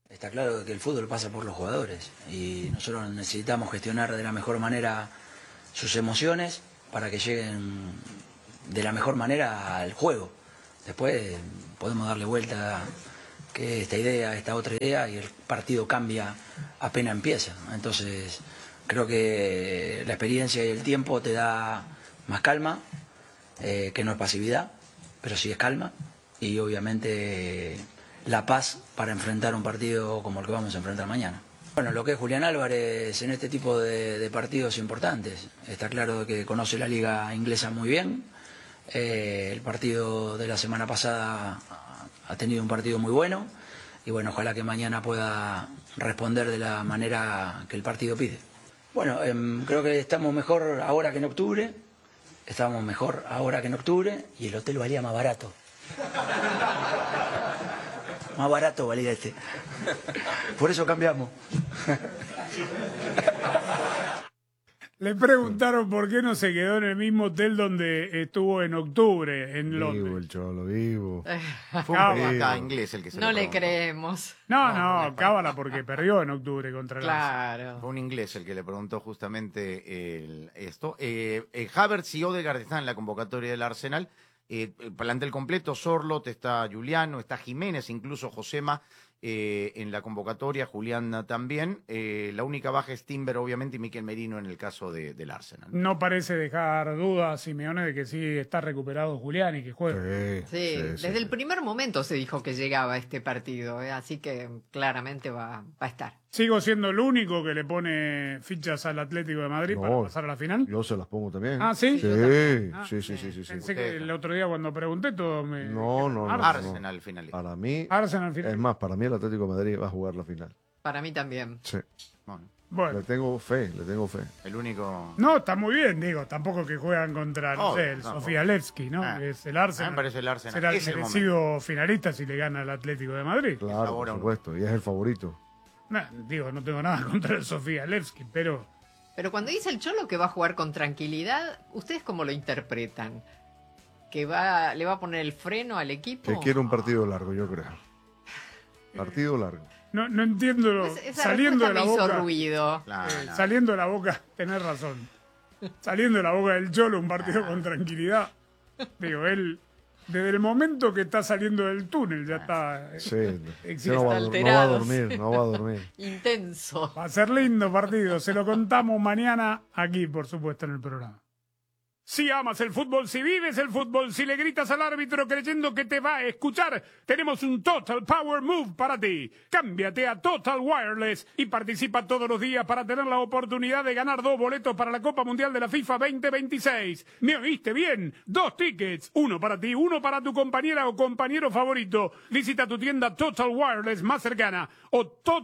Está claro que el fútbol pasa por los jugadores y nosotros necesitamos gestionar de la mejor manera sus emociones para que lleguen de la mejor manera al juego. Después podemos darle vuelta que esta idea, esta otra idea, y el partido cambia apenas empieza. Entonces creo que la experiencia y el tiempo te da más calma, eh, que no es pasividad, pero sí es calma, y obviamente la paz para enfrentar un partido como el que vamos a enfrentar mañana. Bueno, lo que es Julián Álvarez en este tipo de, de partidos importantes, está claro que conoce la liga inglesa muy bien. Eh, el partido de la semana pasada ha tenido un partido muy bueno y bueno, ojalá que mañana pueda responder de la manera que el partido pide. Bueno, eh, creo que estamos mejor ahora que en octubre, estamos mejor ahora que en octubre y el hotel valía más barato. Más barato valía este. Por eso cambiamos. Le preguntaron por qué no se quedó en el mismo hotel donde estuvo en octubre, en Londres. Vivo el cholo, vivo. Fue un periodista inglés el que se No lo le preguntó. creemos. No, no, cábala porque perdió en octubre contra el Arsenal. Claro. Fue un inglés el que le preguntó justamente el- esto. Eh, eh, Havertz y Odegaard están en la convocatoria del Arsenal. Eh, el plantel completo, Sorlot, está Juliano, está Jiménez, incluso Josema eh, en la convocatoria, Julián también. Eh, la única baja es Timber, obviamente, y Mikel Merino en el caso de, del Arsenal. No parece dejar dudas, Simeone, de que sí está recuperado Julián y que juega. Sí, desde el primer momento se dijo que llegaba a este partido, ¿eh? Así que claramente va, va a estar. Sigo siendo el único que le pone fichas al Atlético de Madrid No, para pasar a la final. Yo se las pongo también. Ah, ¿sí? Sí, Yo también. Ah, sí, sí, sí, sí, sí. Pensé que el otro día cuando pregunté todo me... No, no, no. Arsenal no. finalista. Para mí, Arsenal final. es más, para mí el Atlético de Madrid va a jugar la final. Para mí también. Sí. Bueno. Le tengo fe, le tengo fe. El único... No, está muy bien, digo, tampoco que juegan contra, no Oh, sé, el no, Sofía Levski, ¿no? Ah. Que es el A Arsenal. mí me parece el Arsenal. Será el Es el merecido finalista si le gana al Atlético de Madrid. Claro, por supuesto, y es el favorito. Nah, digo, no tengo nada contra el Sofía Levski, pero... Pero cuando dice el Cholo que va a jugar con tranquilidad, ¿ustedes cómo lo interpretan? ¿Que va, le va a poner el freno al equipo? Que quiere un partido largo, yo creo. Partido largo. No, no entiendo, lo- Pues esa saliendo de la respuesta me hizo boca... ruido. eh, Saliendo de la boca, tenés razón. Saliendo de la boca del Cholo, un partido con tranquilidad. Digo, él, desde el momento que está saliendo del túnel, ya está... eh, Sí, existe. no va, a- no va a dormir, no va a dormir. Intenso. Va a ser lindo partido, se lo contamos mañana aquí, por supuesto, en el programa. Si amas el fútbol, si vives el fútbol, si le gritas al árbitro creyendo que te va a escuchar, tenemos un Total Power Move para ti. Cámbiate a Total Wireless y participa todos los días para tener la oportunidad de ganar dos boletos para la Copa Mundial de la FIFA veinte veintiséis. ¿Me oíste bien? Dos tickets, uno para ti, uno para tu compañera o compañero favorito. Visita tu tienda Total Wireless más cercana o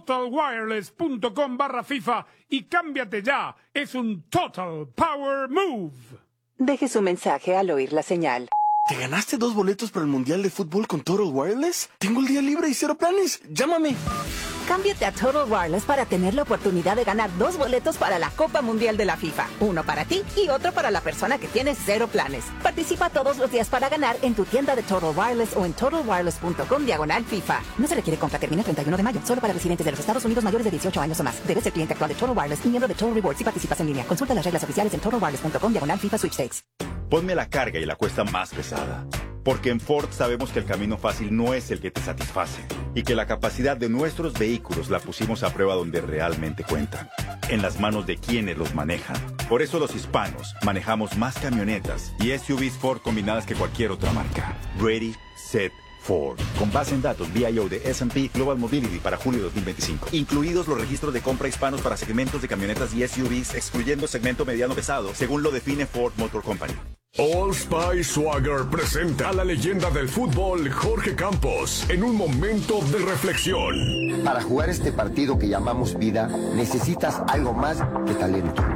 totalwireless.com barra FIFA y cámbiate ya. Es un Total Power Move. Deje su mensaje al oír la señal. ¿Te ganaste dos boletos para el Mundial de Fútbol con Total Wireless? Tengo el día libre y cero planes. Llámame. Cámbiate a Total Wireless para tener la oportunidad de ganar dos boletos para la Copa Mundial de la FIFA. Uno para ti y otro para la persona que tiene cero planes. Participa todos los días para ganar en tu tienda de Total Wireless o en totalwireless.com diagonal FIFA. No se requiere compra, termina el treinta y uno de mayo. Solo para residentes de los Estados Unidos mayores de dieciocho años o más. Debes ser cliente actual de Total Wireless y miembro de Total Rewards si participas en línea. Consulta las reglas oficiales en totalwireless.com diagonal FIFA Sweepstakes. Ponme la carga y la cuesta más pesada. Porque en Ford sabemos que el camino fácil no es el que te satisface y que la capacidad de nuestros vehículos la pusimos a prueba donde realmente cuentan, en las manos de quienes los manejan. Por eso los hispanos manejamos más camionetas y S U Vs Ford combinadas que cualquier otra marca. Ready, Set, Ford. Con base en datos V I O de S and P Global Mobility para julio de dos mil veinticinco. Incluidos los registros de compra hispanos para segmentos de camionetas y S U Vs, excluyendo segmento mediano pesado, según lo define Ford Motor Company. Old Spice Swagger presenta a la leyenda del fútbol Jorge Campos en un momento de reflexión. Para jugar este partido que llamamos vida, necesitas algo más que talento.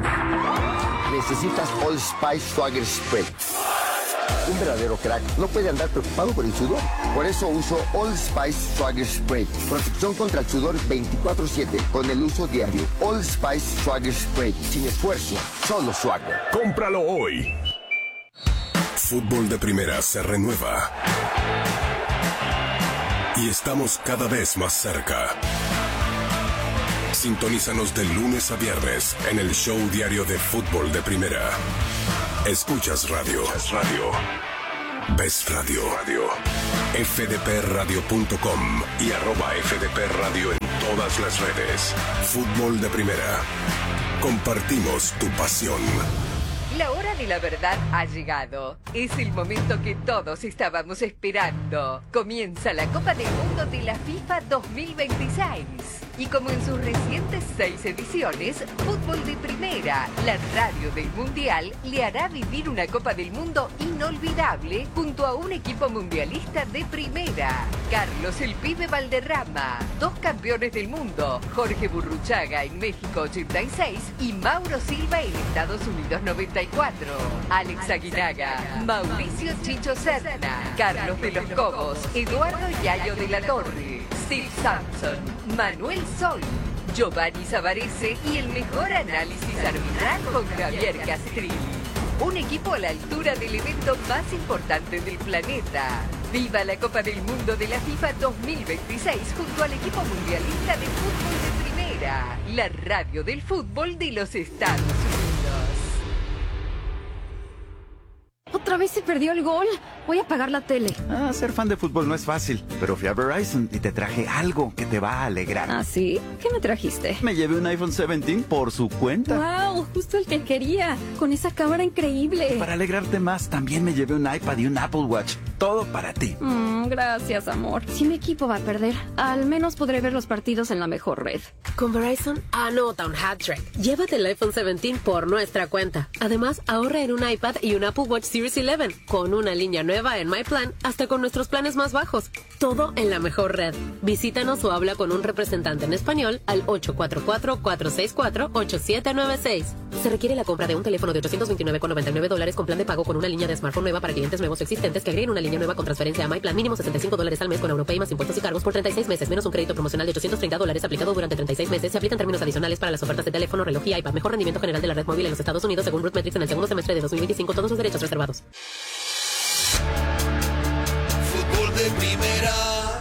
Necesitas Old Spice Swagger Spray. Un verdadero crack no puede andar preocupado por el sudor. Por eso uso Old Spice Swagger Spray. Protección contra el sudor veinticuatro siete con el uso diario. Old Spice Swagger Spray. Sin esfuerzo, solo swagger. Cómpralo hoy. Fútbol de Primera se renueva. Y estamos cada vez más cerca. Sintonízanos de lunes a viernes en el show diario de fútbol de Primera. Escuchas radio. Radio. Ves radio. Radio. f d p radio punto com y arroba F D P Radio en todas las redes. Fútbol de Primera. Compartimos tu pasión. La hora de la verdad ha llegado. Es el momento que todos estábamos esperando. Comienza la Copa del Mundo de la FIFA dos mil veintiséis. Y como en sus recientes seis ediciones, Fútbol de Primera, la radio del Mundial, le hará vivir una Copa del Mundo inolvidable junto a un equipo mundialista de primera. Carlos el Pibe Valderrama, dos campeones del mundo, Jorge Burruchaga en México ochenta y seis y Mauro Silva en Estados Unidos noventa y cuatro. Alex Aguinaga, Mauricio Chicho Serna, Carlos de los Cobos, Eduardo Yayo de la Torre, Steve Sampson, Manuel Sol, Giovanni Savarese y el mejor análisis arbitral con Javier Castrilli. Un equipo a la altura del evento más importante del planeta. ¡Viva la Copa del Mundo de la FIFA dos mil veintiséis junto al equipo mundialista de fútbol de Primera, la radio del fútbol de los Estados Unidos! ¿Otra vez se perdió el gol? Voy a apagar la tele. Ah, ser fan de fútbol no es fácil, pero fui a Verizon y te traje algo que te va a alegrar. ¿Ah, sí? ¿Qué me trajiste? Me llevé un iPhone diecisiete por su cuenta. ¡Wow! Justo el que quería, con esa cámara increíble. Para alegrarte más, también me llevé un iPad y un Apple Watch. Todo para ti. Mm, gracias, amor. Si mi equipo va a perder, al menos podré ver los partidos en la mejor red. Con Verizon, anota un hat-trick. Llévate el iPhone diecisiete por nuestra cuenta. Además, ahorra en un iPad y un Apple Watch Series once, con una línea nueva en My Plan, hasta con nuestros planes más bajos. Todo en la mejor red. Visítanos o habla con un representante en español al ocho cuatro cuatro, cuatro seis cuatro, ocho siete nueve seis. Se requiere la compra de un teléfono de ochocientos veintinueve con noventa y nueve dólares con plan de pago con una línea de smartphone nueva para clientes nuevos o existentes que agreguen una línea nueva con transferencia a My Plan. Mínimo sesenta y cinco dólares al mes con Europay más impuestos y cargos por treinta y seis meses, menos un crédito promocional de ochocientos treinta dólares aplicado durante treinta y seis meses. Se aplican términos adicionales para las ofertas de teléfono, reloj y iPad. Mejor rendimiento general de la red móvil en los Estados Unidos según Root Metrics en el segundo semestre de dos mil veinticinco. Todos los derechos reservados. Fútbol de Primera.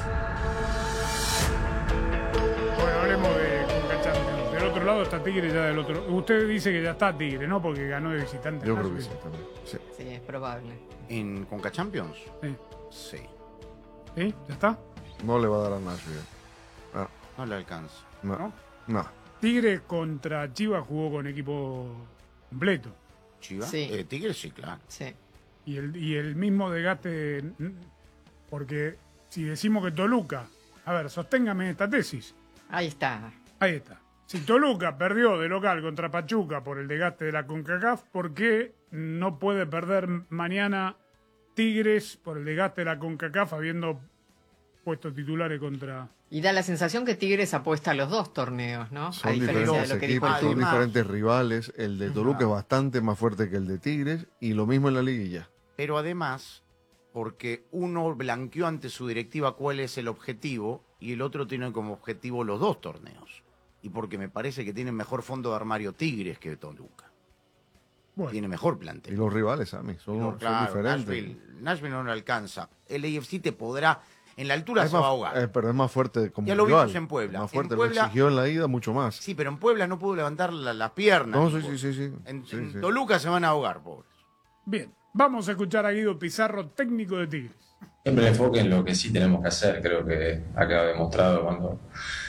Bueno, hablemos de Conca Champions. Del otro lado está Tigre, ya del otro. Usted dice que ya está Tigre, ¿no? Porque ganó de visitante. Yo creo que sí también. Sí. Sí, es probable. ¿En Conca Champions? Sí. Sí. ¿Sí? ¿Ya está? No le va a dar a Nashville. Ah. No le alcanza. No. ¿No? No. Tigre contra Chivas jugó con equipo completo. ¿Chivas? Sí. Eh, Tigre sí, claro. Sí. Y el, y el mismo desgaste, porque si decimos que Toluca, a ver, sosténgame esta tesis. Ahí está. Ahí está. Si Toluca perdió de local contra Pachuca por el desgaste de la CONCACAF, ¿por qué no puede perder mañana Tigres por el desgaste de la CONCACAF habiendo puesto titulares contra... Y da la sensación que Tigres apuesta a los dos torneos, ¿no? Son a diferencia diferentes de lo que dijo equipos, el son Tuca. diferentes rivales. El de Toluca es bastante más fuerte que el de Tigres y lo mismo en la liguilla. Pero además, porque uno blanqueó ante su directiva cuál es el objetivo y el otro tiene como objetivo los dos torneos. Y porque me parece que tiene mejor fondo de armario Tigres que Toluca. Bueno. Tiene mejor plantel. Y los rivales, a mí, son, no, son claro, diferentes. Nashville, Nashville no le alcanza. El A F C te podrá... En la altura es se más, va a ahogar. Eh, pero es más fuerte como ya lo rival. vimos en Puebla. Más fuerte, en Puebla, lo exigió en la ida mucho más. Sí, pero en Puebla no pudo levantar la- las piernas. No, sí, sí, sí, sí. En, Sí, en sí. Toluca se van a ahogar, pobres. Bien, vamos a escuchar a Guido Pizarro, técnico de Tigres. Siempre el enfoque en lo que sí tenemos que hacer, creo que ha quedado demostrado cuando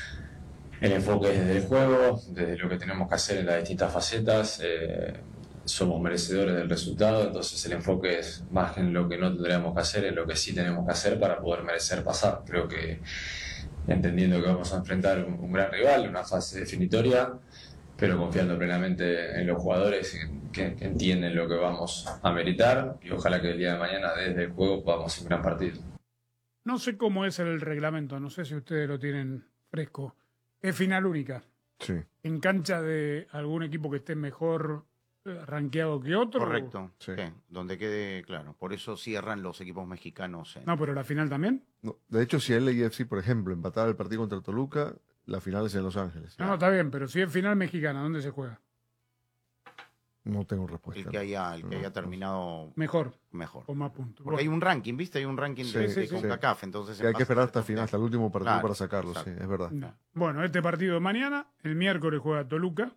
el enfoque es desde el juego, desde lo que tenemos que hacer en las distintas facetas, eh, somos merecedores del resultado, entonces el enfoque es más en lo que no tendríamos que hacer, en lo que sí tenemos que hacer para poder merecer pasar. Creo que entendiendo que vamos a enfrentar un, un gran rival, una fase definitoria, pero confiando plenamente en los jugadores que, que entienden lo que vamos a meritar y ojalá que el día de mañana desde el juego podamos hacer un gran partido. No sé cómo es el reglamento, no sé si ustedes lo tienen fresco. Es final única. Sí. En cancha de algún equipo que esté mejor eh, rankeado que otro. Correcto. Sí. Sí, donde quede claro. Por eso cierran los equipos mexicanos. En... No, pero la final también. No, de hecho, si el A F C, por ejemplo, empataba el partido contra Toluca, la final es en Los Ángeles. No, no, está bien, pero si es final mexicana, ¿dónde se juega? No tengo respuesta. El que haya, el que haya terminado mejor. Mejor. Con más puntos. Porque hay un ranking, ¿viste? Hay un ranking Sí, de, sí, de sí. CONCACAF, entonces... Que hay que esperar hasta el final, final hasta el último partido Claro, para sacarlo, exacto. sí, es verdad. No. Bueno, este partido de mañana, el miércoles juega Toluca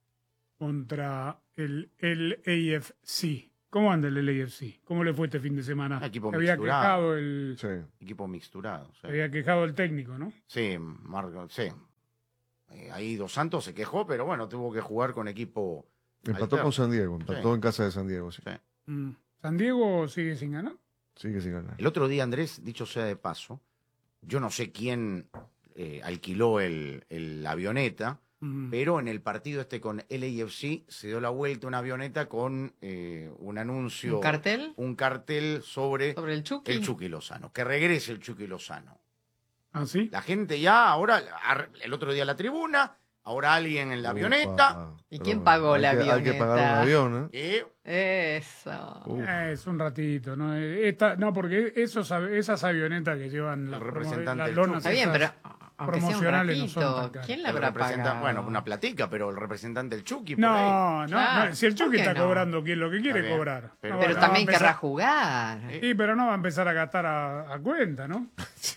contra el L A F C. ¿Cómo anda el L A F C? ¿Cómo le fue este fin de semana? Equipo Se había mixturado. quejado el, Equipo mixturado. sí. se había quejado el técnico, ¿no? Sí, Marco, sí. Eh, ahí Dos Santos se quejó, pero bueno, tuvo que jugar con equipo... Empató alterno. con San Diego, empató Sí. en casa de San Diego, sí. Mm. ¿San Diego sigue sin ganar? Sigue sin ganar. El otro día, Andrés, dicho sea de paso, yo no sé quién eh, alquiló el, el- la avioneta, Mm. pero en el partido este con L A F C se dio la vuelta una avioneta con eh, un anuncio... ¿Un cartel? Un cartel sobre, Sobre el Chucky. el Chucky Lozano. Que regrese el Chucky Lozano. ¿Ah, sí? La gente ya, ahora, ar- el otro día la tribuna, ahora alguien en la avioneta. ¿Y quién pagó la hay que- hay avioneta? que pagar un avión, ¿eh? Eso. Eh, es un ratito, ¿no? Eh, Esta, no, porque esos, av- esas avionetas que llevan las, representante las del lonas Chucky. Está bien, esas pero aunque sea un promocionales no son ratito, tan caras. ¿quién la El habrá representa- pagado? Bueno, una platica, pero el representante del Chucky. por ahí. No, no, Claro, no, si el ¿por Chucky qué está no? cobrando quien lo que quiere Está bien, cobrar. pero- No, Pero no va también a querrá empezar- jugar. Sí, pero no va a empezar a gastar a, a cuenta, ¿no?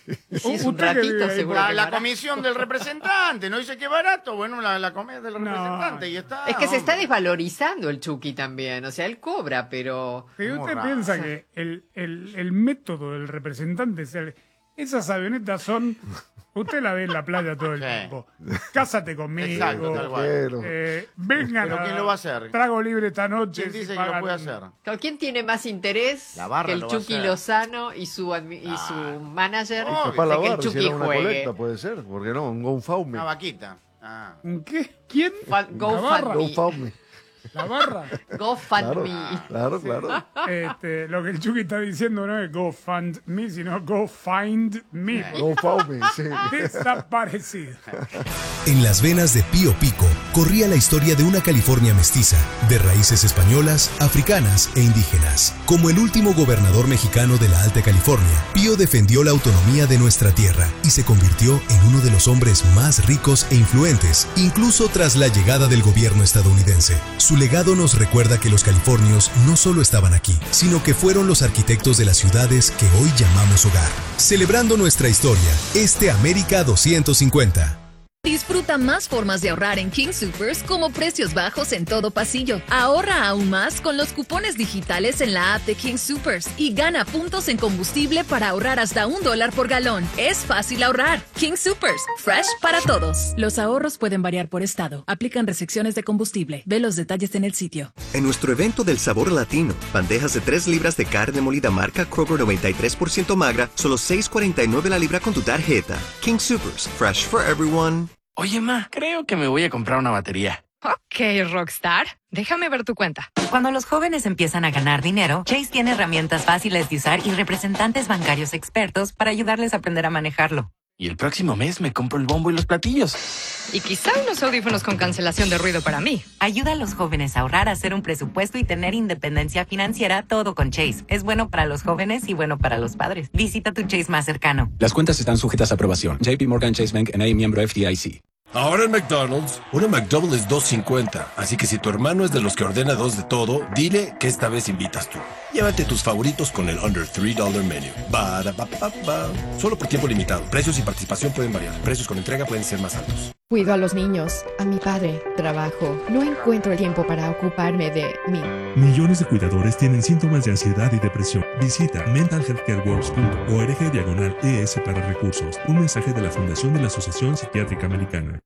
Y si es un Usted que ratito, vive ahí seguro por- La, que la barato. comisión del representante, ¿no dice que barato? Bueno, la, la comida del No. representante y está. Es que se está hombre. desvalorizando el Chucky también. O sea, él cobra, pero... Si Muy usted raro. piensa que el, el, el método del representante, es el- esas avionetas son, usted la ve en la playa todo el Sí. tiempo. Cásate conmigo. Exacto, tal cual. Pero- eh, vengan ¿Pero a- quién lo va a hacer? Trago libre esta noche. ¿Quién si dice que lo pagan- puede hacer? Claro, ¿quién tiene más interés La barra que el lo va a Chucky hacer. Lozano y su, admi- y su manager Oh, Capaz de la que el barra, si Chucky era una juegue? colecta, puede ser, porque no, un GoFundMe. Una vaquita. Ah. ¿Un qué? ¿Quién? Fa- ¿La barra? GoFundMe. GoFundMe. ¿La barra? GoFundMe. Claro, claro. Este, lo que el Chucky está diciendo no es go fund me, sino go find me. GoFundMe, sí. Desaparecido. En las venas de Pío Pico corría la historia de una California mestiza, de raíces españolas, africanas e indígenas. Como el último gobernador mexicano de la Alta California, Pío defendió la autonomía de nuestra tierra y se convirtió en uno de los hombres más ricos e influentes, incluso tras la llegada del gobierno estadounidense. Su legado nos recuerda que los californios no solo estaban aquí, sino que fueron los arquitectos de las ciudades que hoy llamamos hogar. Celebrando nuestra historia, este América doscientos cincuenta. Disfruta más formas de ahorrar en King Soopers como precios bajos en todo pasillo. Ahorra aún más con los cupones digitales en la app de King Soopers y gana puntos en combustible para ahorrar hasta un dólar por galón. Es fácil ahorrar. King Soopers, fresh para todos. Los ahorros pueden variar por estado. Aplican restricciones de combustible. Ve los detalles en el sitio. En nuestro evento del sabor latino, bandejas de tres libras de carne molida marca Kroger noventa y tres por ciento magra, solo seis cuarenta y nueve la libra con tu tarjeta. King Soopers, fresh for everyone. Oye, ma, creo que me voy a comprar una batería. Ok, Rockstar. Déjame ver tu cuenta. Cuando los jóvenes empiezan a ganar dinero, Chase tiene herramientas fáciles de usar y representantes bancarios expertos para ayudarles a aprender a manejarlo. Y el próximo mes me compro el bombo y los platillos. Y quizá unos audífonos con cancelación de ruido para mí. Ayuda a los jóvenes a ahorrar, a hacer un presupuesto y tener independencia financiera, todo con Chase. Es bueno para los jóvenes y bueno para los padres. Visita tu Chase más cercano. Las cuentas están sujetas a aprobación. J P Morgan Chase Bank N A miembro F D I C. Ahora en McDonald's, una McDouble es dos cincuenta, así que si tu hermano es de los que ordena dos de todo, dile que esta vez invitas tú. Llévate tus favoritos con el Under tres dólares Menu. Ba, ba, ba, ba. Solo por tiempo limitado. Precios y participación pueden variar. Precios con entrega pueden ser más altos. Cuido a los niños, a mi padre, trabajo. No encuentro el tiempo para ocuparme de mí. Millones de cuidadores tienen síntomas de ansiedad y depresión. Visita mental health care works punto org diagonal E S para recursos. Un mensaje de la Fundación de la Asociación Psiquiátrica Americana.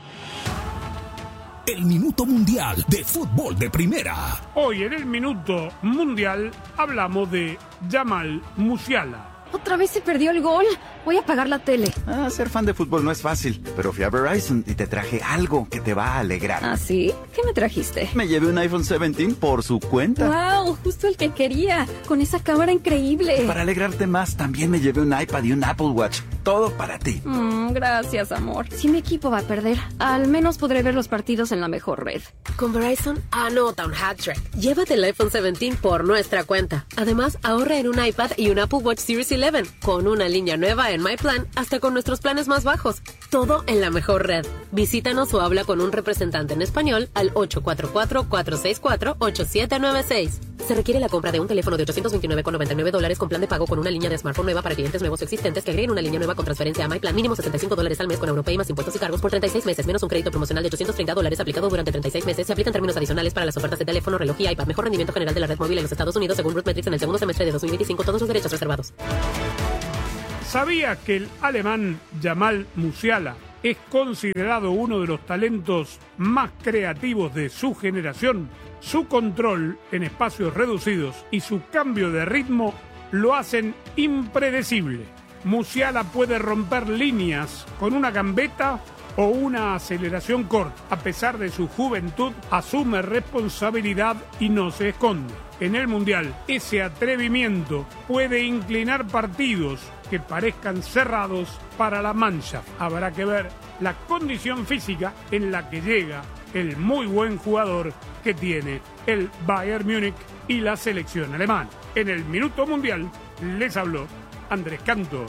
El Minuto Mundial de Fútbol de Primera. Hoy en el Minuto Mundial hablamos de Jamal Musiala. Otra vez se perdió el gol. Voy a apagar la tele. Ah, ser fan de fútbol no es fácil, pero fui a Verizon y te traje algo que te va a alegrar. ¿Ah, sí? ¿Qué me trajiste? Me llevé un iPhone diecisiete por su cuenta. ¡Wow! Justo el que quería. Con esa cámara increíble. Para alegrarte más, también me llevé un iPad y un Apple Watch. todo para ti. Mm, gracias, amor. Si mi equipo va a perder, al menos podré ver los partidos en la mejor red. Con Verizon, anota un hat-trick. Llévate el iPhone diecisiete por nuestra cuenta. Además, ahorra en un iPad y un Apple Watch Series once, con una línea nueva en My Plan, hasta con nuestros planes más bajos. Todo en la mejor red. Visítanos o habla con un representante en español al ocho cuatro cuatro, cuatro seis cuatro, ocho siete nueve seis. Se requiere la compra de un teléfono de ochocientos veintinueve con noventa y nueve dólares con plan de pago con una línea de smartphone nueva para clientes nuevos o existentes que agreguen una línea nueva con transferencia a MyPlan. Mínimo setenta y cinco dólares al mes con Europay más impuestos y cargos por treinta y seis meses, menos un crédito promocional de ochocientos treinta dólares aplicado durante treinta y seis meses. Se aplican términos adicionales para las ofertas de teléfono, reloj y iPad. Mejor rendimiento general de la red móvil en los Estados Unidos según RootMetrics en el segundo semestre de dos mil veinticinco. Todos los derechos reservados. ¿Sabía que el alemán Jamal Musiala es considerado uno de los talentos más creativos de su generación? Su control en espacios reducidos y su cambio de ritmo lo hacen impredecible. Musiala puede romper líneas con una gambeta o una aceleración corta. A pesar de su juventud, asume responsabilidad y no se esconde. En el Mundial, ese atrevimiento puede inclinar partidos que parezcan cerrados para la Mannschaft. Habrá que ver la condición física en la que llega el muy buen jugador que tiene el Bayern Múnich y la selección alemana. En el Minuto Mundial les habló Andrés Cantor.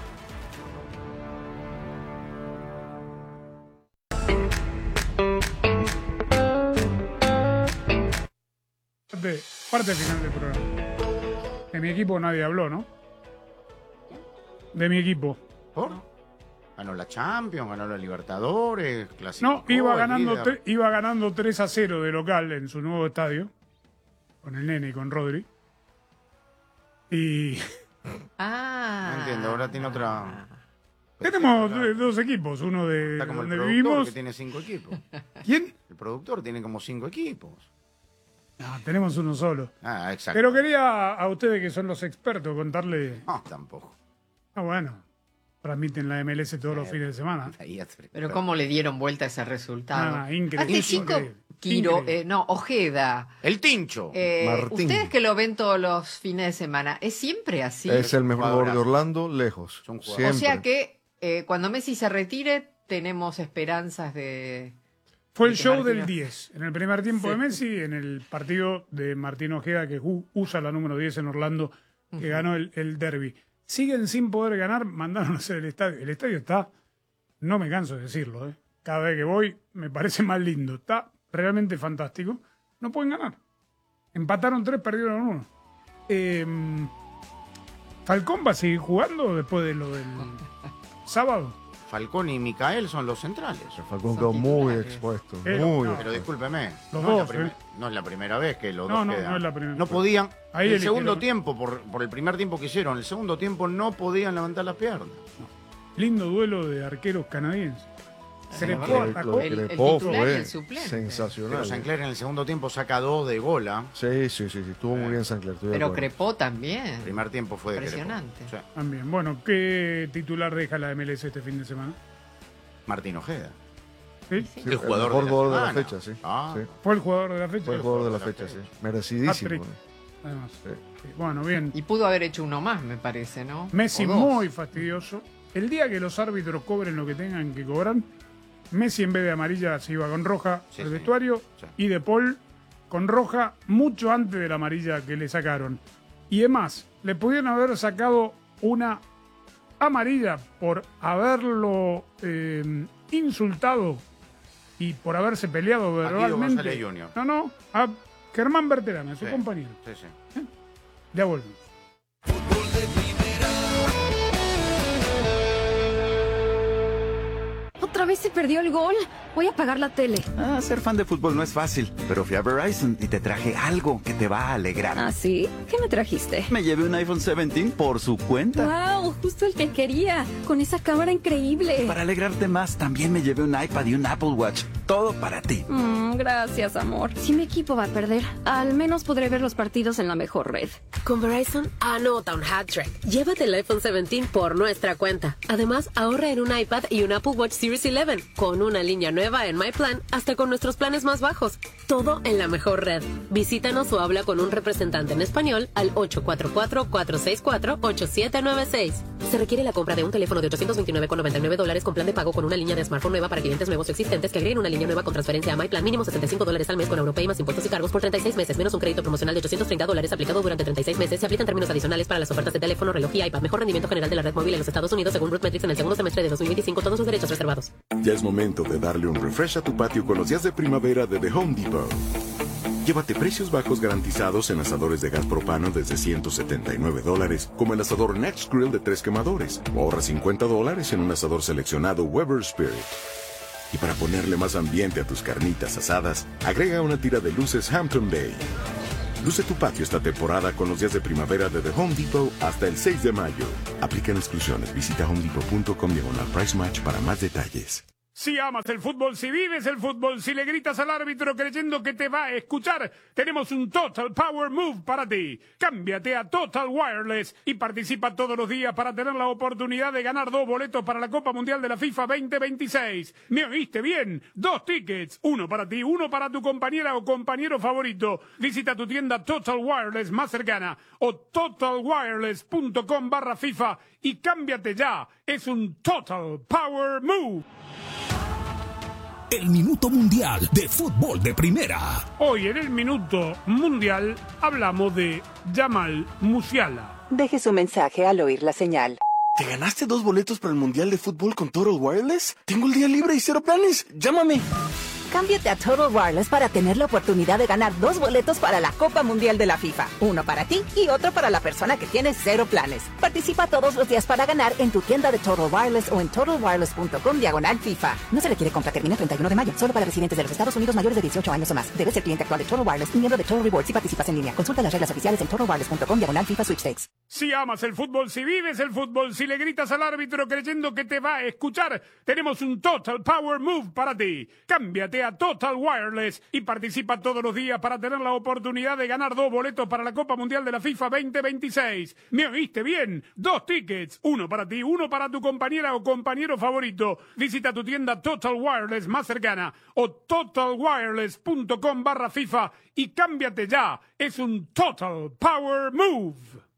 Parte, parte final del programa. De mi equipo nadie habló, ¿no? De mi equipo. ¿Por? Ganó la Champions, ganó la Libertadores, clasificó. No, iba ganando, tre- iba ganando tres a cero de local en su nuevo estadio. Con el nene y con Rodri. Y... Ah. No entiendo, ahora tiene otra... Tenemos do- dos equipos, uno de Está como el donde productor vivimos. que tiene cinco equipos. ¿Quién? El productor tiene como cinco equipos. No, tenemos uno solo. Ah, exacto. Pero quería a ustedes que son los expertos contarle... No, tampoco. Ah, bueno. Transmiten la M L S todos los fines de semana. Pero cómo le dieron vuelta a ese resultado. Ah, increíble. Hace cinco, Increíble. Quiro, Increíble. eh, no, Ojeda. El Tincho. Eh, Martín. ustedes que lo ven todos los fines de semana, ¿es siempre así? Es el mejor jugador de Orlando, lejos. O Siempre. sea que eh, cuando Messi se retire, tenemos esperanzas de... Fue el de que show Martino- del diez. En el primer tiempo de Messi, en el partido de Martín Ojeda, que u- usa la número diez en Orlando, que Ujú. ganó el, el derby. Siguen sin poder ganar, mandaron a hacer el estadio. El estadio está, no me canso de decirlo, ¿eh? Cada vez que voy me parece más lindo. Está realmente fantástico. No pueden ganar. Empataron tres, perdieron uno. Eh, ¿Falcón va a seguir jugando después de lo del sábado? Falcón y Micael son los centrales. Falcón quedó muy expuesto. Pero, muy no, Pero discúlpeme, Los no, es la dos, primer- ¿eh? no es la primera vez que los No, dos no, quedan. no es la primera. No podían. Ahí el eligieron. segundo tiempo, por, por el primer tiempo que hicieron, el segundo tiempo no podían levantar las piernas. Lindo duelo de arqueros canadienses. Crepó Lo- atacó. lo El- el Crepó titular y fue el suplente. sensacional. Pero Sancler en el segundo tiempo saca dos de gola. Sí, sí, sí, sí, estuvo muy bien Sancler. estoy de Pero acuerdo. Crepó también. El primer tiempo fue de Crepó. Impresionante. Sí. También. Bueno, ¿qué titular deja la M L S este fin de semana? Martín Ojeda. ¿Sí? Sí, el jugador mejor de la jugador de la semana. fecha, sí. Ah. Sí. Fue el jugador de la fecha. Fue el jugador de la fecha, sí. Merecidísimo. Hat-trick, además. Sí. Sí, bueno, bien. Y pudo haber hecho uno más, me parece, ¿no? Messi O dos. muy fastidioso. El día que los árbitros cobren lo que tengan que cobrar, Messi en vez de amarilla se iba con roja Sí, al sí. vestuario Sí. y De Paul con roja mucho antes de la amarilla que le sacaron. Y además, le pudieron haber sacado una amarilla por haberlo eh, insultado y por haberse peleado Guido verbalmente. González junior No, no, a Germán Berterame, a su Sí. compañero. Sí, sí. Ya volvemos. ¿Otra vez se perdió el gol? Voy a apagar la tele. Ah, ser fan de fútbol no es fácil, pero fui a Verizon y te traje algo que te va a alegrar. ¿Ah, sí? ¿Qué me trajiste? Me llevé un iPhone diecisiete por su cuenta. ¡Wow! Justo el que quería. Con esa cámara increíble. Para alegrarte más, también me llevé un iPad y un Apple Watch. todo para ti. Mm, gracias, amor. Si mi equipo va a perder, al menos podré ver los partidos en la mejor red. Con Verizon, anota un hat-trick. Llévate el iPhone diecisiete por nuestra cuenta. Además, ahorra en un iPad y un Apple Watch Series once, con una línea nueva en My Plan, hasta con nuestros planes más bajos. Todo en la mejor red. Visítanos o habla con un representante en español al ocho cuatro cuatro, cuatro seis cuatro, ocho siete nueve seis. Se requiere la compra de un teléfono de ochocientos veintinueve con noventa y nueve dólares con plan de pago con una línea de smartphone nueva para clientes nuevos o existentes que agreguen una línea nueva con transferencia a My Plan, mínimo sesenta y cinco dólares al mes con Europay más impuestos y cargos por treinta y seis meses, menos un crédito promocional de ochocientos treinta dólares aplicado durante treinta y seis meses. Se aplican términos adicionales para las ofertas de teléfono, reloj y iPad. Mejor rendimiento general de la red móvil en los Estados Unidos según Rootmetrics en el segundo semestre de dos mil veinticinco. Todos sus derechos reservados. Ya es momento de darle un refresh a tu patio con los días de primavera de The Home Depot. Llévate precios bajos garantizados en asadores de gas propano desde ciento setenta y nueve dólares, como el asador Next Grill de tres quemadores. O ahorra cincuenta dólares en un asador seleccionado Weber Spirit. Y para ponerle más ambiente a tus carnitas asadas, agrega una tira de luces Hampton Bay. Luce tu patio esta temporada con los días de primavera de The Home Depot hasta el seis de mayo. Aplican exclusiones. Visita homedepot punto com diagonal price match para más detalles. Si amas el fútbol, si vives el fútbol, si le gritas al árbitro creyendo que te va a escuchar, tenemos un Total Power Move para ti. Cámbiate a Total Wireless y participa todos los días para tener la oportunidad de ganar dos boletos para la Copa Mundial de la FIFA veinte veintiséis. ¿Me oíste bien? Dos tickets, uno para ti, uno para tu compañera o compañero favorito. Visita tu tienda Total Wireless más cercana o totalwireless.com barra FIFA y cámbiate ya. Es un Total Power Move. El Minuto Mundial de Fútbol de Primera. Hoy en el Minuto Mundial hablamos de Jamal Musiala. Deje su mensaje al oír la señal. ¿Te ganaste dos boletos para el Mundial de Fútbol con Total Wireless? Tengo el día libre y cero planes. Llámame. Cámbiate a Total Wireless para tener la oportunidad de ganar dos boletos para la Copa Mundial de la FIFA. Uno para ti y otro para la persona que tiene cero planes. Participa todos los días para ganar en tu tienda de Total Wireless o en totalwireless.com diagonal FIFA. No se requiere compra, termina el treinta y uno de mayo. Solo para residentes de los Estados Unidos mayores de dieciocho años o más. Debes ser cliente actual de Total Wireless y miembro de Total Rewards si participas en línea. Consulta las reglas oficiales en totalwireless.com diagonal FIFA Sweepstakes. Si amas el fútbol, si vives el fútbol, si le gritas al árbitro creyendo que te va a escuchar, tenemos un Total Power Move para ti. Cámbiate a Total Wireless y participa todos los días para tener la oportunidad de ganar dos boletos para la Copa Mundial de la FIFA veinte veintiséis. ¿Me oíste bien? Dos tickets, uno para ti, uno para tu compañera o compañero favorito. Visita tu tienda Total Wireless más cercana o totalwireless.com barra FIFA y cámbiate ya. Es un Total Power Move.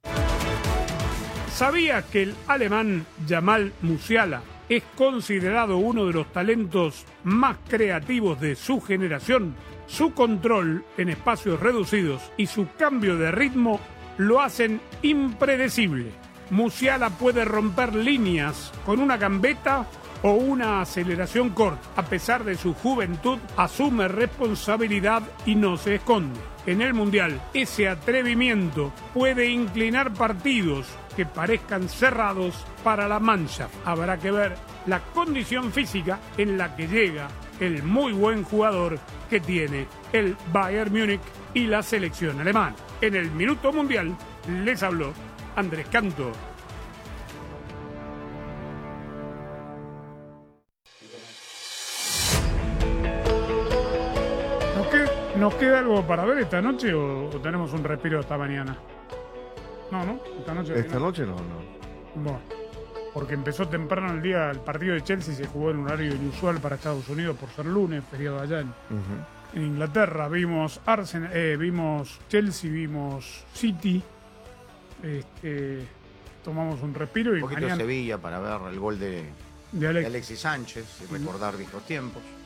¿Sabías que el alemán Jamal Musiala es considerado uno de los talentos más creativos de su generación? Su control en espacios reducidos y su cambio de ritmo lo hacen impredecible. Musiala puede romper líneas con una gambeta o una aceleración corta. A pesar de su juventud, asume responsabilidad y no se esconde. En el Mundial, ese atrevimiento puede inclinar partidos que parezcan cerrados para la Mannschaft. Habrá que ver la condición física en la que llega el muy buen jugador que tiene el Bayern Múnich y la selección alemana. En el Minuto Mundial les habló Andrés Canto. ¿Nos queda, ¿Nos queda algo para ver esta noche o, o tenemos un respiro esta mañana? No, ¿no? Esta noche, Esta no. noche no, no. Bueno, porque empezó temprano el día, el partido de Chelsea se jugó en un horario inusual para Estados Unidos por ser lunes, feriado allá en, Uh-huh. en Inglaterra. Vimos Arsenal, eh, vimos Chelsea, vimos City. Este, tomamos un respiro y un poquito mañana de Sevilla para ver el gol de, de Alex. de Alexis Sánchez y recordar viejos tiempos.